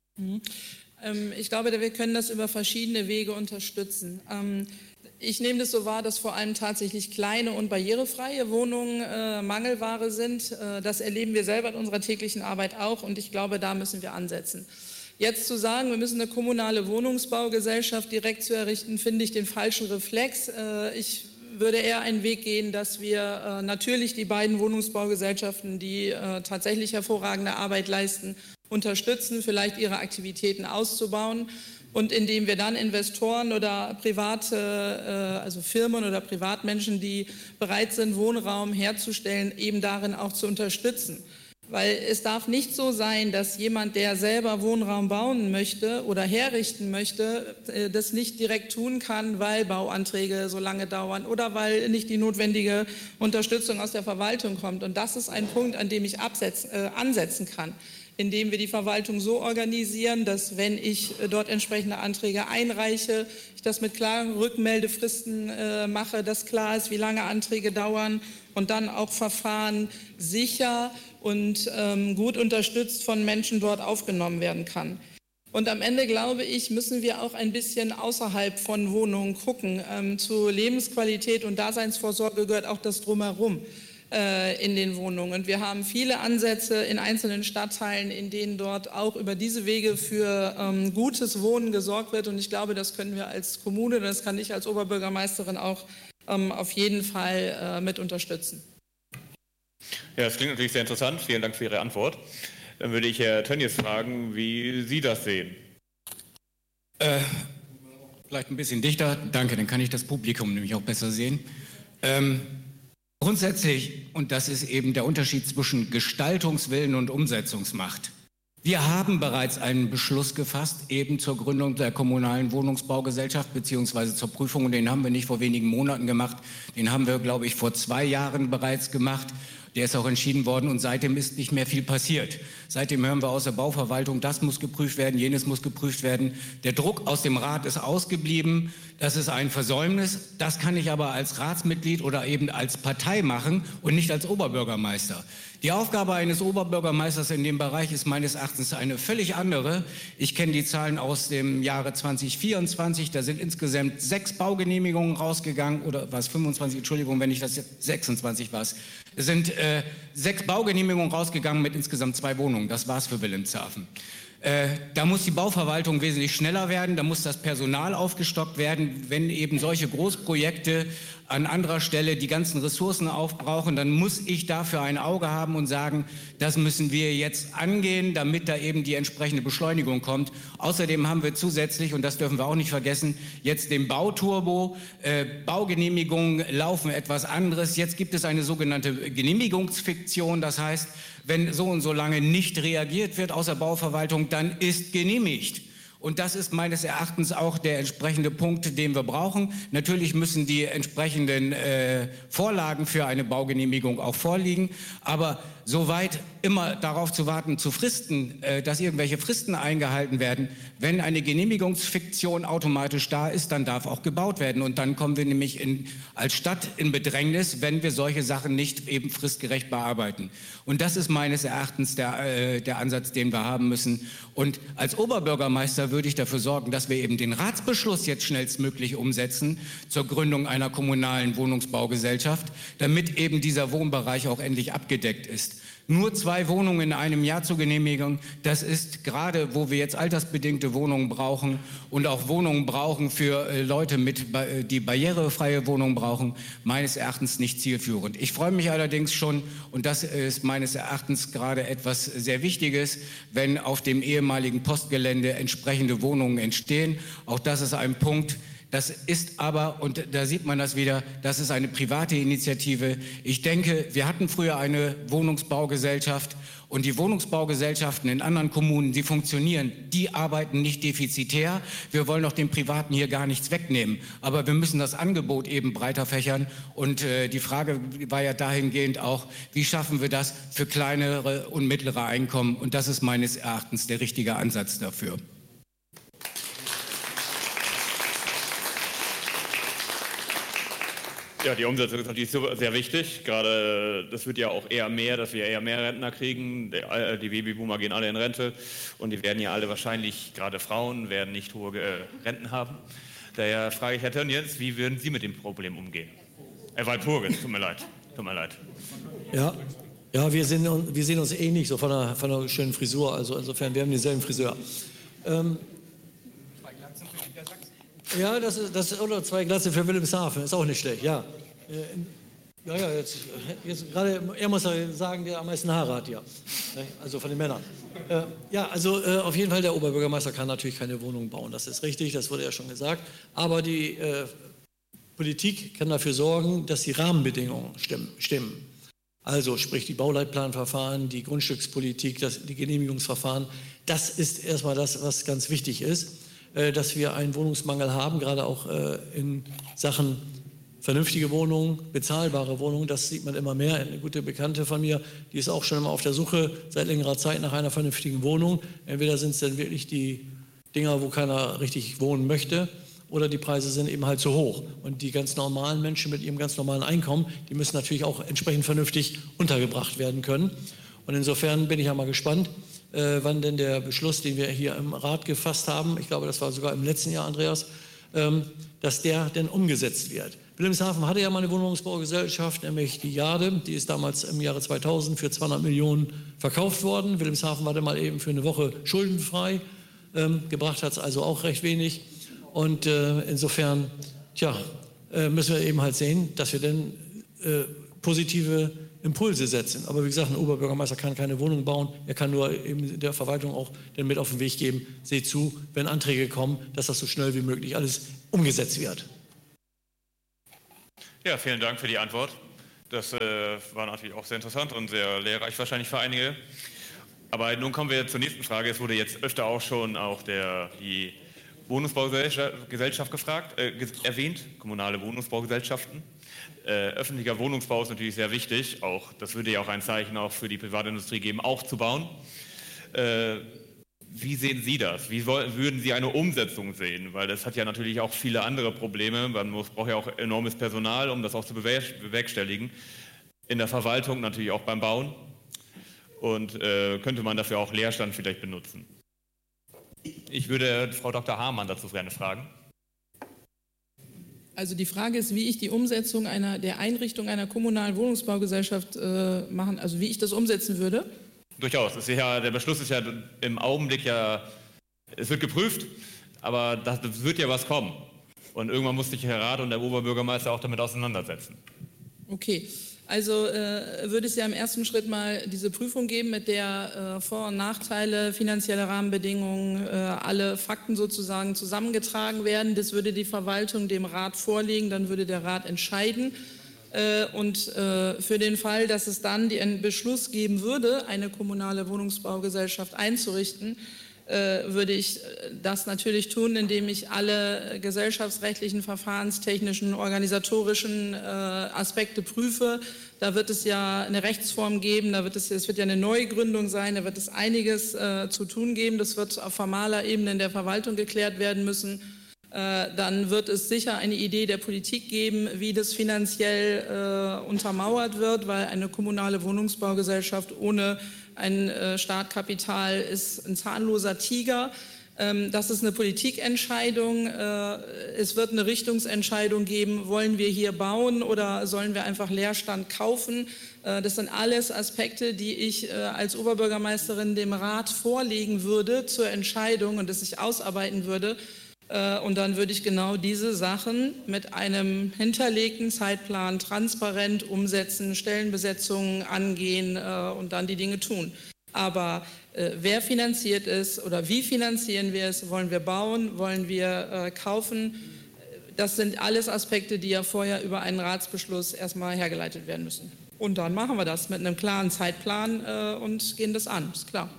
Ich glaube, wir können das über verschiedene Wege unterstützen. Ich nehme das so wahr, dass vor allem tatsächlich kleine und barrierefreie Wohnungen Mangelware sind. Das erleben wir selber in unserer täglichen Arbeit auch und ich glaube, da müssen wir ansetzen. Jetzt zu sagen, wir müssen eine kommunale Wohnungsbaugesellschaft direkt zu errichten, finde ich den falschen Reflex. Ich würde eher einen Weg gehen, dass wir natürlich die beiden Wohnungsbaugesellschaften, die tatsächlich hervorragende Arbeit leisten, unterstützen, vielleicht ihre Aktivitäten auszubauen und indem wir dann Investoren oder private, also Firmen oder Privatmenschen, die bereit sind, Wohnraum herzustellen, eben darin auch zu unterstützen. Weil es darf nicht so sein, dass jemand, der selber Wohnraum bauen möchte oder herrichten möchte, das nicht direkt tun kann, weil Bauanträge so lange dauern oder weil nicht die notwendige Unterstützung aus der Verwaltung kommt. Und das ist ein Punkt, an dem ich ansetzen kann, indem wir die Verwaltung so organisieren, dass wenn ich dort entsprechende Anträge einreiche, ich das mit klaren Rückmeldefristen mache, dass klar ist, wie lange Anträge dauern und dann auch Verfahren sicher und gut unterstützt von Menschen dort aufgenommen werden kann. Und am Ende, glaube ich, müssen wir auch ein bisschen außerhalb von Wohnungen gucken. Zu Lebensqualität und Daseinsvorsorge gehört auch das Drumherum in den Wohnungen. Und wir haben viele Ansätze in einzelnen Stadtteilen, in denen dort auch über diese Wege für gutes Wohnen gesorgt wird. Und ich glaube, das können wir als Kommune, das kann ich als Oberbürgermeisterin auch auf jeden Fall mit unterstützen. Ja, das klingt natürlich sehr interessant. Vielen Dank für Ihre Antwort. Dann würde ich Herr Tönnies fragen, wie Sie das sehen. Vielleicht ein bisschen dichter. Danke, dann kann ich das Publikum nämlich auch besser sehen. Grundsätzlich, und das ist eben der Unterschied zwischen Gestaltungswillen und Umsetzungsmacht. Wir haben bereits einen Beschluss gefasst, eben zur Gründung der kommunalen Wohnungsbaugesellschaft beziehungsweise zur Prüfung. Und den haben wir nicht vor wenigen Monaten gemacht. Den haben wir, glaube ich, vor 2 Jahren bereits gemacht. Der ist auch entschieden worden und seitdem ist nicht mehr viel passiert. Seitdem hören wir aus der Bauverwaltung, das muss geprüft werden, jenes muss geprüft werden. Der Druck aus dem Rat ist ausgeblieben. Das ist ein Versäumnis. Das kann ich aber als Ratsmitglied oder eben als Partei machen und nicht als Oberbürgermeister. Die Aufgabe eines Oberbürgermeisters in dem Bereich ist meines Erachtens eine völlig andere. Ich kenne die Zahlen aus dem Jahre 2024. Da sind insgesamt 6 Baugenehmigungen rausgegangen oder was 25, Entschuldigung, wenn ich das jetzt 26 war. Es sind 6 Baugenehmigungen rausgegangen mit insgesamt 2 Wohnungen. Das war's für Wilhelmshaven. Da muss die Bauverwaltung wesentlich schneller werden, da muss das Personal aufgestockt werden. Wenn eben solche Großprojekte an anderer Stelle die ganzen Ressourcen aufbrauchen, dann muss ich dafür ein Auge haben und sagen, das müssen wir jetzt angehen, damit da eben die entsprechende Beschleunigung kommt. Außerdem haben wir zusätzlich, und das dürfen wir auch nicht vergessen, jetzt den Bauturbo. Baugenehmigungen laufen etwas anderes. Jetzt gibt es eine sogenannte Genehmigungsfiktion, das heißt, wenn so und so lange nicht reagiert wird aus der Bauverwaltung, dann ist genehmigt. Und das ist meines Erachtens auch der entsprechende Punkt, den wir brauchen. Natürlich müssen die entsprechenden Vorlagen für eine Baugenehmigung auch vorliegen. Aber soweit immer darauf zu warten, dass irgendwelche Fristen eingehalten werden. Wenn eine Genehmigungsfiktion automatisch da ist, dann darf auch gebaut werden. Und dann kommen wir nämlich als Stadt in Bedrängnis, wenn wir solche Sachen nicht eben fristgerecht bearbeiten. Und das ist meines Erachtens der Ansatz, den wir haben müssen. Und als Oberbürgermeister würde ich dafür sorgen, dass wir eben den Ratsbeschluss jetzt schnellstmöglich umsetzen zur Gründung einer kommunalen Wohnungsbaugesellschaft, damit eben dieser Wohnbereich auch endlich abgedeckt ist. Nur 2 Wohnungen in einem Jahr zu genehmigen, das ist gerade, wo wir jetzt altersbedingte Wohnungen brauchen und auch Wohnungen brauchen für Leute, die barrierefreie Wohnungen brauchen, meines Erachtens nicht zielführend. Ich freue mich allerdings schon, und das ist meines Erachtens gerade etwas sehr Wichtiges, wenn auf dem ehemaligen Postgelände entsprechende Wohnungen entstehen. Auch das ist ein Punkt. Das ist aber, und da sieht man das wieder, das ist eine private Initiative. Ich denke, wir hatten früher eine Wohnungsbaugesellschaft und die Wohnungsbaugesellschaften in anderen Kommunen, die funktionieren, die arbeiten nicht defizitär. Wir wollen auch den Privaten hier gar nichts wegnehmen, aber wir müssen das Angebot eben breiter fächern und die Frage war ja dahingehend auch, wie schaffen wir das für kleinere und mittlere Einkommen, und das ist meines Erachtens der richtige Ansatz dafür. Ja, die Umsetzung ist natürlich sehr wichtig. Gerade das wird ja auch eher mehr, dass wir eher mehr Rentner kriegen. Die Babyboomer gehen alle in Rente und die werden ja alle wahrscheinlich, gerade Frauen, werden nicht hohe Renten haben. Daher frage ich Herr Tönnies, wie würden Sie mit dem Problem umgehen? Walpurgis, tut mir leid. Ja, wir sehen uns ähnlich, so von einer schönen Frisur. Also insofern, wir haben denselben Friseur. Ja, das ist oder 2 Glatze für Wilhelmshaven, ist auch nicht schlecht, ja. Jetzt gerade, er muss ja sagen, der am meisten Haare hat, ja. Also von den Männern. Auf jeden Fall, der Oberbürgermeister kann natürlich keine Wohnung bauen, das ist richtig, das wurde ja schon gesagt. Aber die Politik kann dafür sorgen, dass die Rahmenbedingungen stimmen. Also sprich die Bauleitplanverfahren, die Grundstückspolitik, die Genehmigungsverfahren. Das ist erstmal das, was ganz wichtig ist, dass wir einen Wohnungsmangel haben, gerade auch in Sachen vernünftige Wohnungen, bezahlbare Wohnungen. Das sieht man immer mehr. Eine gute Bekannte von mir, die ist auch schon immer auf der Suche seit längerer Zeit nach einer vernünftigen Wohnung. Entweder sind es dann wirklich die Dinger, wo keiner richtig wohnen möchte, oder die Preise sind eben halt zu hoch. Und die ganz normalen Menschen mit ihrem ganz normalen Einkommen, die müssen natürlich auch entsprechend vernünftig untergebracht werden können. Und insofern bin ich ja mal gespannt, wann denn der Beschluss, den wir hier im Rat gefasst haben, ich glaube, das war sogar im letzten Jahr, Andreas, dass der denn umgesetzt wird. Wilhelmshaven hatte ja mal eine Wohnungsbaugesellschaft, nämlich die Jade, die ist damals im Jahre 2000 für 200 Millionen verkauft worden. Wilhelmshaven war dann mal eben für eine Woche schuldenfrei, gebracht hat es also auch recht wenig. Und insofern, müssen wir eben halt sehen, dass wir dann positive Impulse setzen. Aber wie gesagt, ein Oberbürgermeister kann keine Wohnung bauen. Er kann nur eben der Verwaltung auch den mit auf den Weg geben, seht zu, wenn Anträge kommen, dass das so schnell wie möglich alles umgesetzt wird. Ja, vielen Dank für die Antwort. Das war natürlich auch sehr interessant und sehr lehrreich wahrscheinlich für einige. Aber nun kommen wir zur nächsten Frage. Es wurde jetzt öfter auch schon die Wohnungsbaugesellschaft erwähnt, kommunale Wohnungsbaugesellschaften. Öffentlicher Wohnungsbau ist natürlich sehr wichtig, das würde ja auch ein Zeichen auch für die Privatindustrie geben, auch zu bauen. Wie sehen Sie das? Wie würden Sie eine Umsetzung sehen? Weil das hat ja natürlich auch viele andere Probleme. Man braucht ja auch enormes Personal, um das auch zu bewerkstelligen. In der Verwaltung natürlich auch beim Bauen. Und könnte man dafür auch Leerstand vielleicht benutzen? Ich würde Frau Dr. Hamann dazu gerne fragen. Also die Frage ist, wie ich die Umsetzung der Einrichtung einer kommunalen Wohnungsbaugesellschaft machen, also wie ich das umsetzen würde. Durchaus. Der Beschluss ist ja im Augenblick es wird geprüft, aber das wird ja was kommen. Und irgendwann muss sich Herr Rat und der Oberbürgermeister auch damit auseinandersetzen. Okay, also würde es ja im ersten Schritt mal diese Prüfung geben, mit der Vor- und Nachteile, finanzielle Rahmenbedingungen, alle Fakten sozusagen zusammengetragen werden. Das würde die Verwaltung dem Rat vorlegen, dann würde der Rat entscheiden. Und für den Fall, dass es dann einen Beschluss geben würde, eine kommunale Wohnungsbaugesellschaft einzurichten, würde ich das natürlich tun, indem ich alle gesellschaftsrechtlichen, verfahrenstechnischen, organisatorischen Aspekte prüfe. Da wird es ja eine Rechtsform geben, es wird ja eine Neugründung sein, da wird es einiges zu tun geben. Das wird auf formaler Ebene in der Verwaltung geklärt werden müssen. Dann wird es sicher eine Idee der Politik geben, wie das finanziell untermauert wird, weil eine kommunale Wohnungsbaugesellschaft ohne ein Startkapital ist ein zahnloser Tiger. Das ist eine Politikentscheidung. Es wird eine Richtungsentscheidung geben, wollen wir hier bauen oder sollen wir einfach Leerstand kaufen. Das sind alles Aspekte, die ich als Oberbürgermeisterin dem Rat vorlegen würde zur Entscheidung und das ich ausarbeiten würde. Und dann würde ich genau diese Sachen mit einem hinterlegten Zeitplan transparent umsetzen, Stellenbesetzungen angehen und dann die Dinge tun. Aber wer finanziert es oder wie finanzieren wir es? Wollen wir bauen? Wollen wir kaufen? Das sind alles Aspekte, die ja vorher über einen Ratsbeschluss erstmal hergeleitet werden müssen. Und dann machen wir das mit einem klaren Zeitplan und gehen das an, ist klar.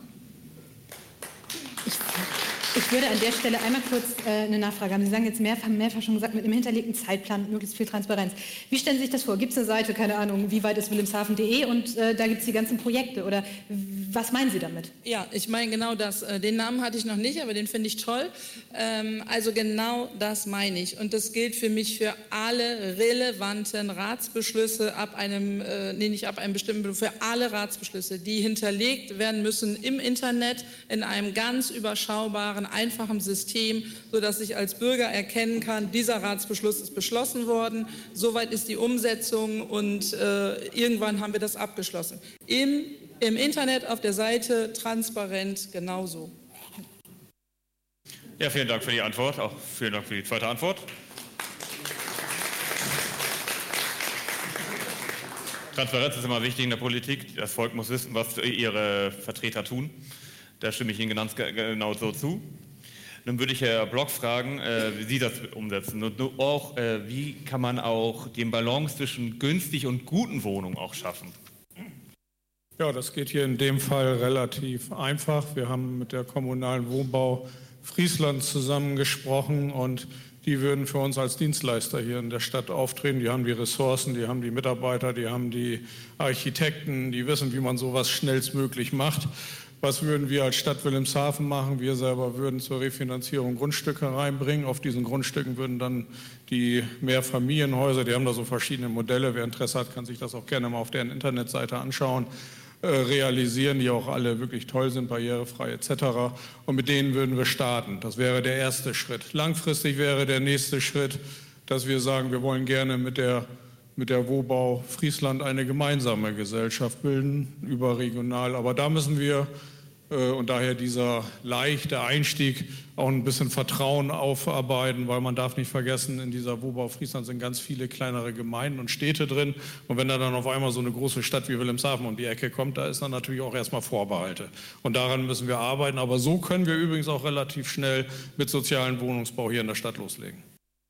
Ich würde an der Stelle einmal kurz eine Nachfrage haben. Sie sagen jetzt mehrfach schon gesagt, mit einem hinterlegten Zeitplan möglichst viel Transparenz. Wie stellen Sie sich das vor? Gibt es eine Seite, keine Ahnung, wie weit ist wilhelmshaven.de und da gibt es die ganzen Projekte oder was meinen Sie damit? Ja, ich meine genau das. Den Namen hatte ich noch nicht, aber den finde ich toll. Also genau das meine ich. Und das gilt für mich für alle relevanten Ratsbeschlüsse nicht ab einem bestimmten, für alle Ratsbeschlüsse, die hinterlegt werden müssen im Internet in einem ganz überschaubaren, einfachen System, sodass ich als Bürger erkennen kann, dieser Ratsbeschluss ist beschlossen worden, soweit ist die Umsetzung und irgendwann haben wir das abgeschlossen. Im Internet auf der Seite transparent genauso. Ja, vielen Dank für die Antwort, auch vielen Dank für die zweite Antwort. Transparenz ist immer wichtig in der Politik. Das Volk muss wissen, was ihre Vertreter tun. Da stimme ich Ihnen ganz genau so zu. Dann würde ich Herr Block fragen, wie Sie das umsetzen und auch, wie kann man auch den Balance zwischen günstig und guten Wohnungen auch schaffen? Ja, das geht hier in dem Fall relativ einfach. Wir haben mit der kommunalen Wohnbau Friesland zusammengesprochen und die würden für uns als Dienstleister hier in der Stadt auftreten. Die haben die Ressourcen, die haben die Mitarbeiter, die haben die Architekten, die wissen, wie man sowas schnellstmöglich macht. Was würden wir als Stadt Wilhelmshaven machen? Wir selber würden zur Refinanzierung Grundstücke reinbringen. Auf diesen Grundstücken würden dann die Mehrfamilienhäuser, die haben da so verschiedene Modelle, wer Interesse hat, kann sich das auch gerne mal auf deren Internetseite anschauen, realisieren, die auch alle wirklich toll sind, barrierefrei etc. Und mit denen würden wir starten. Das wäre der erste Schritt. Langfristig wäre der nächste Schritt, dass wir sagen, wir wollen gerne mit der Wohnbau Friesland eine gemeinsame Gesellschaft bilden, überregional. Aber da müssen wir, und daher dieser leichte Einstieg, auch ein bisschen Vertrauen aufarbeiten, weil man darf nicht vergessen, in dieser Wohnbau Friesland sind ganz viele kleinere Gemeinden und Städte drin. Und wenn da dann auf einmal so eine große Stadt wie Wilhelmshaven um die Ecke kommt, da ist dann natürlich auch erstmal Vorbehalte. Und daran müssen wir arbeiten. Aber so können wir übrigens auch relativ schnell mit sozialen Wohnungsbau hier in der Stadt loslegen.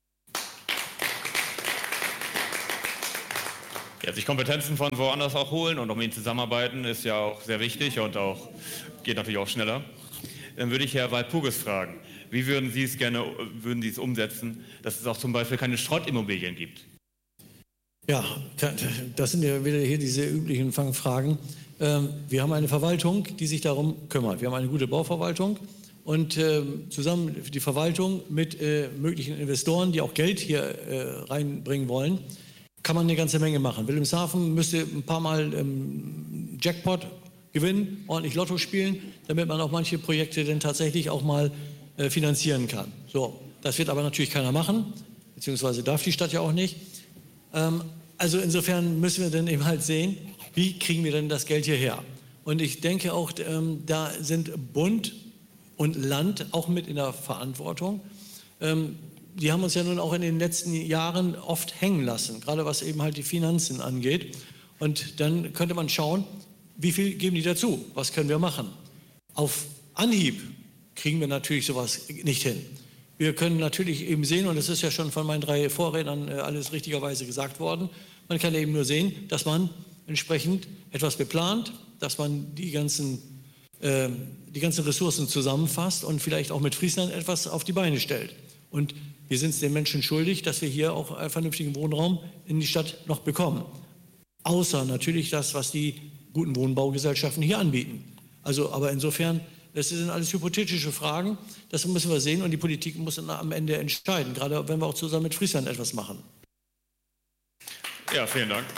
Ja, sich Kompetenzen von woanders auch holen und mit ihnen zusammenarbeiten ist ja auch sehr wichtig und auch geht natürlich auch schneller. Dann würde ich Herr Walpurgis fragen, wie würden Sie es umsetzen, dass es auch zum Beispiel keine Schrottimmobilien gibt? Ja, das sind ja wieder hier diese üblichen Fangfragen. Wir haben eine Verwaltung, die sich darum kümmert. Wir haben eine gute Bauverwaltung und zusammen die Verwaltung mit möglichen Investoren, die auch Geld hier reinbringen wollen, kann man eine ganze Menge machen. Wilhelmshaven müsste ein paar Mal Jackpot gewinnen, ordentlich Lotto spielen, damit man auch manche Projekte dann tatsächlich auch mal finanzieren kann. So, das wird aber natürlich keiner machen, beziehungsweise darf die Stadt ja auch nicht. Also insofern müssen wir dann eben halt sehen, wie kriegen wir denn das Geld hierher? Und ich denke auch, da sind Bund und Land auch mit in der Verantwortung. Die haben uns ja nun auch in den letzten Jahren oft hängen lassen, gerade was eben halt die Finanzen angeht. Und dann könnte man schauen, wie viel geben die dazu? Was können wir machen? Auf Anhieb kriegen wir natürlich sowas nicht hin. Wir können natürlich eben sehen, und das ist ja schon von meinen 3 Vorrednern alles richtigerweise gesagt worden, man kann eben nur sehen, dass man entsprechend etwas beplant, dass man die ganzen Ressourcen zusammenfasst und vielleicht auch mit Friesland etwas auf die Beine stellt. Und wir sind es den Menschen schuldig, dass wir hier auch einen vernünftigen Wohnraum in die Stadt noch bekommen. Außer natürlich das, was die guten Wohnbaugesellschaften hier anbieten. Also, aber insofern, das sind alles hypothetische Fragen, das müssen wir sehen und die Politik muss dann am Ende entscheiden, gerade wenn wir auch zusammen mit Friesland etwas machen. Ja, vielen Dank.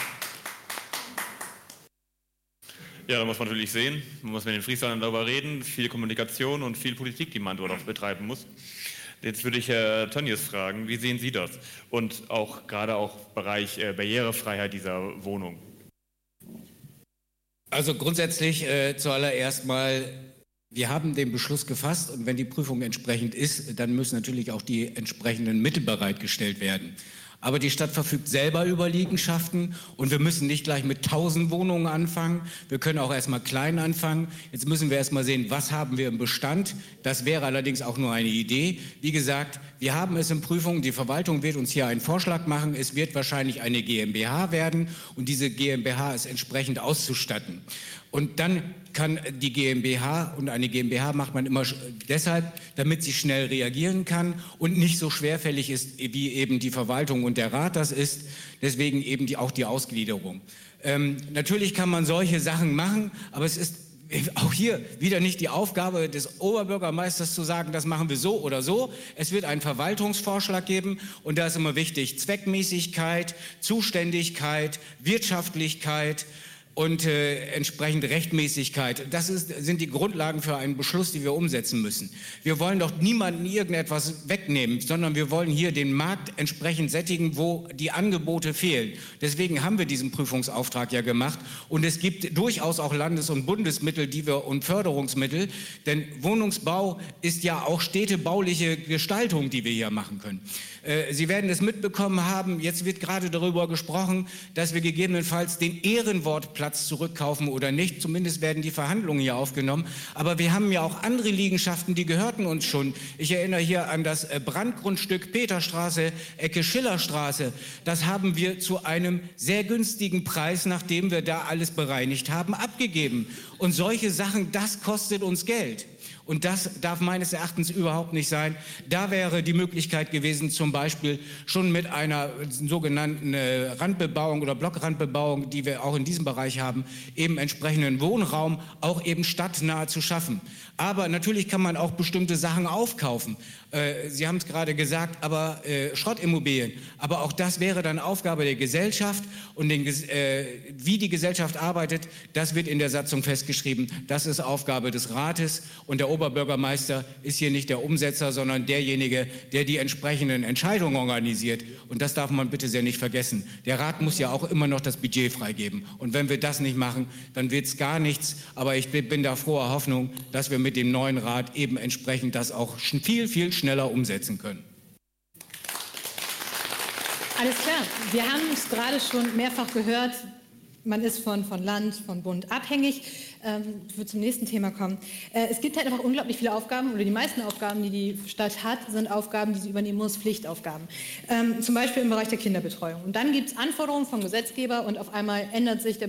Ja, da muss man natürlich sehen, man muss mit den Frieslandern darüber reden, viel Kommunikation und viel Politik, die man dort auch betreiben muss. Jetzt würde ich Herr Tönnies fragen, wie sehen Sie das? Und auch gerade auch Bereich Barrierefreiheit dieser Wohnung. Also grundsätzlich zuallererst mal, wir haben den Beschluss gefasst und wenn die Prüfung entsprechend ist, dann müssen natürlich auch die entsprechenden Mittel bereitgestellt werden. Aber die Stadt verfügt selber über Liegenschaften und wir müssen nicht gleich mit 1000 Wohnungen anfangen. Wir können auch erstmal klein anfangen. Jetzt müssen wir erstmal sehen, was haben wir im Bestand. Das wäre allerdings auch nur eine Idee. Wie gesagt, wir haben es in Prüfung. Die Verwaltung wird uns hier einen Vorschlag machen. Es wird wahrscheinlich eine GmbH werden und diese GmbH ist entsprechend auszustatten. Und dann kann die GmbH, und eine GmbH macht man immer deshalb, damit sie schnell reagieren kann und nicht so schwerfällig ist, wie eben die Verwaltung und der Rat das ist. Deswegen eben auch die Ausgliederung. Natürlich kann man solche Sachen machen, aber es ist auch hier wieder nicht die Aufgabe des Oberbürgermeisters zu sagen, das machen wir so oder so. Es wird einen Verwaltungsvorschlag geben und da ist immer wichtig Zweckmäßigkeit, Zuständigkeit, Wirtschaftlichkeit und entsprechend Rechtmäßigkeit. Das sind die Grundlagen für einen Beschluss, die wir umsetzen müssen. Wir wollen doch niemandem irgendetwas wegnehmen, sondern wir wollen hier den Markt entsprechend sättigen, wo die Angebote fehlen. Deswegen haben wir diesen Prüfungsauftrag ja gemacht und es gibt durchaus auch Landes- und Bundesmittel und Förderungsmittel, denn Wohnungsbau ist ja auch städtebauliche Gestaltung, die wir hier machen können. Sie werden es mitbekommen haben, jetzt wird gerade darüber gesprochen, dass wir gegebenenfalls den Ehrenwortplatz zurückkaufen oder nicht. Zumindest werden die Verhandlungen hier aufgenommen. Aber wir haben ja auch andere Liegenschaften, die gehörten uns schon. Ich erinnere hier an das Brandgrundstück Peterstraße, Ecke Schillerstraße. Das haben wir zu einem sehr günstigen Preis, nachdem wir da alles bereinigt haben, abgegeben. Und solche Sachen, das kostet uns Geld. Und das darf meines Erachtens überhaupt nicht sein. Da wäre die Möglichkeit gewesen, zum Beispiel schon mit einer sogenannten Randbebauung oder Blockrandbebauung, die wir auch in diesem Bereich haben, eben entsprechenden Wohnraum auch eben stadtnah zu schaffen. Aber natürlich kann man auch bestimmte Sachen aufkaufen. Sie haben es gerade gesagt, aber Schrottimmobilien. Aber auch das wäre dann Aufgabe der Gesellschaft. Und wie die Gesellschaft arbeitet, das wird in der Satzung festgeschrieben. Das ist Aufgabe des Rates. Und der Oberbürgermeister ist hier nicht der Umsetzer, sondern derjenige, der die entsprechenden Entscheidungen organisiert. Und das darf man bitte sehr nicht vergessen. Der Rat muss ja auch immer noch das Budget freigeben. Und wenn wir das nicht machen, dann wird es gar nichts. Aber ich bin da froher Hoffnung, dass wir mit dem neuen Rat eben entsprechend das auch viel, viel schneller umsetzen können. Alles klar. Wir haben es gerade schon mehrfach gehört. Man ist von Land, von Bund abhängig. Ich würde zum nächsten Thema kommen. Es gibt halt einfach unglaublich viele Aufgaben, oder die meisten Aufgaben, die die Stadt hat, sind Aufgaben, die sie übernehmen muss, Pflichtaufgaben. Zum Beispiel im Bereich der Kinderbetreuung. Und dann gibt es Anforderungen vom Gesetzgeber und auf einmal ändert sich der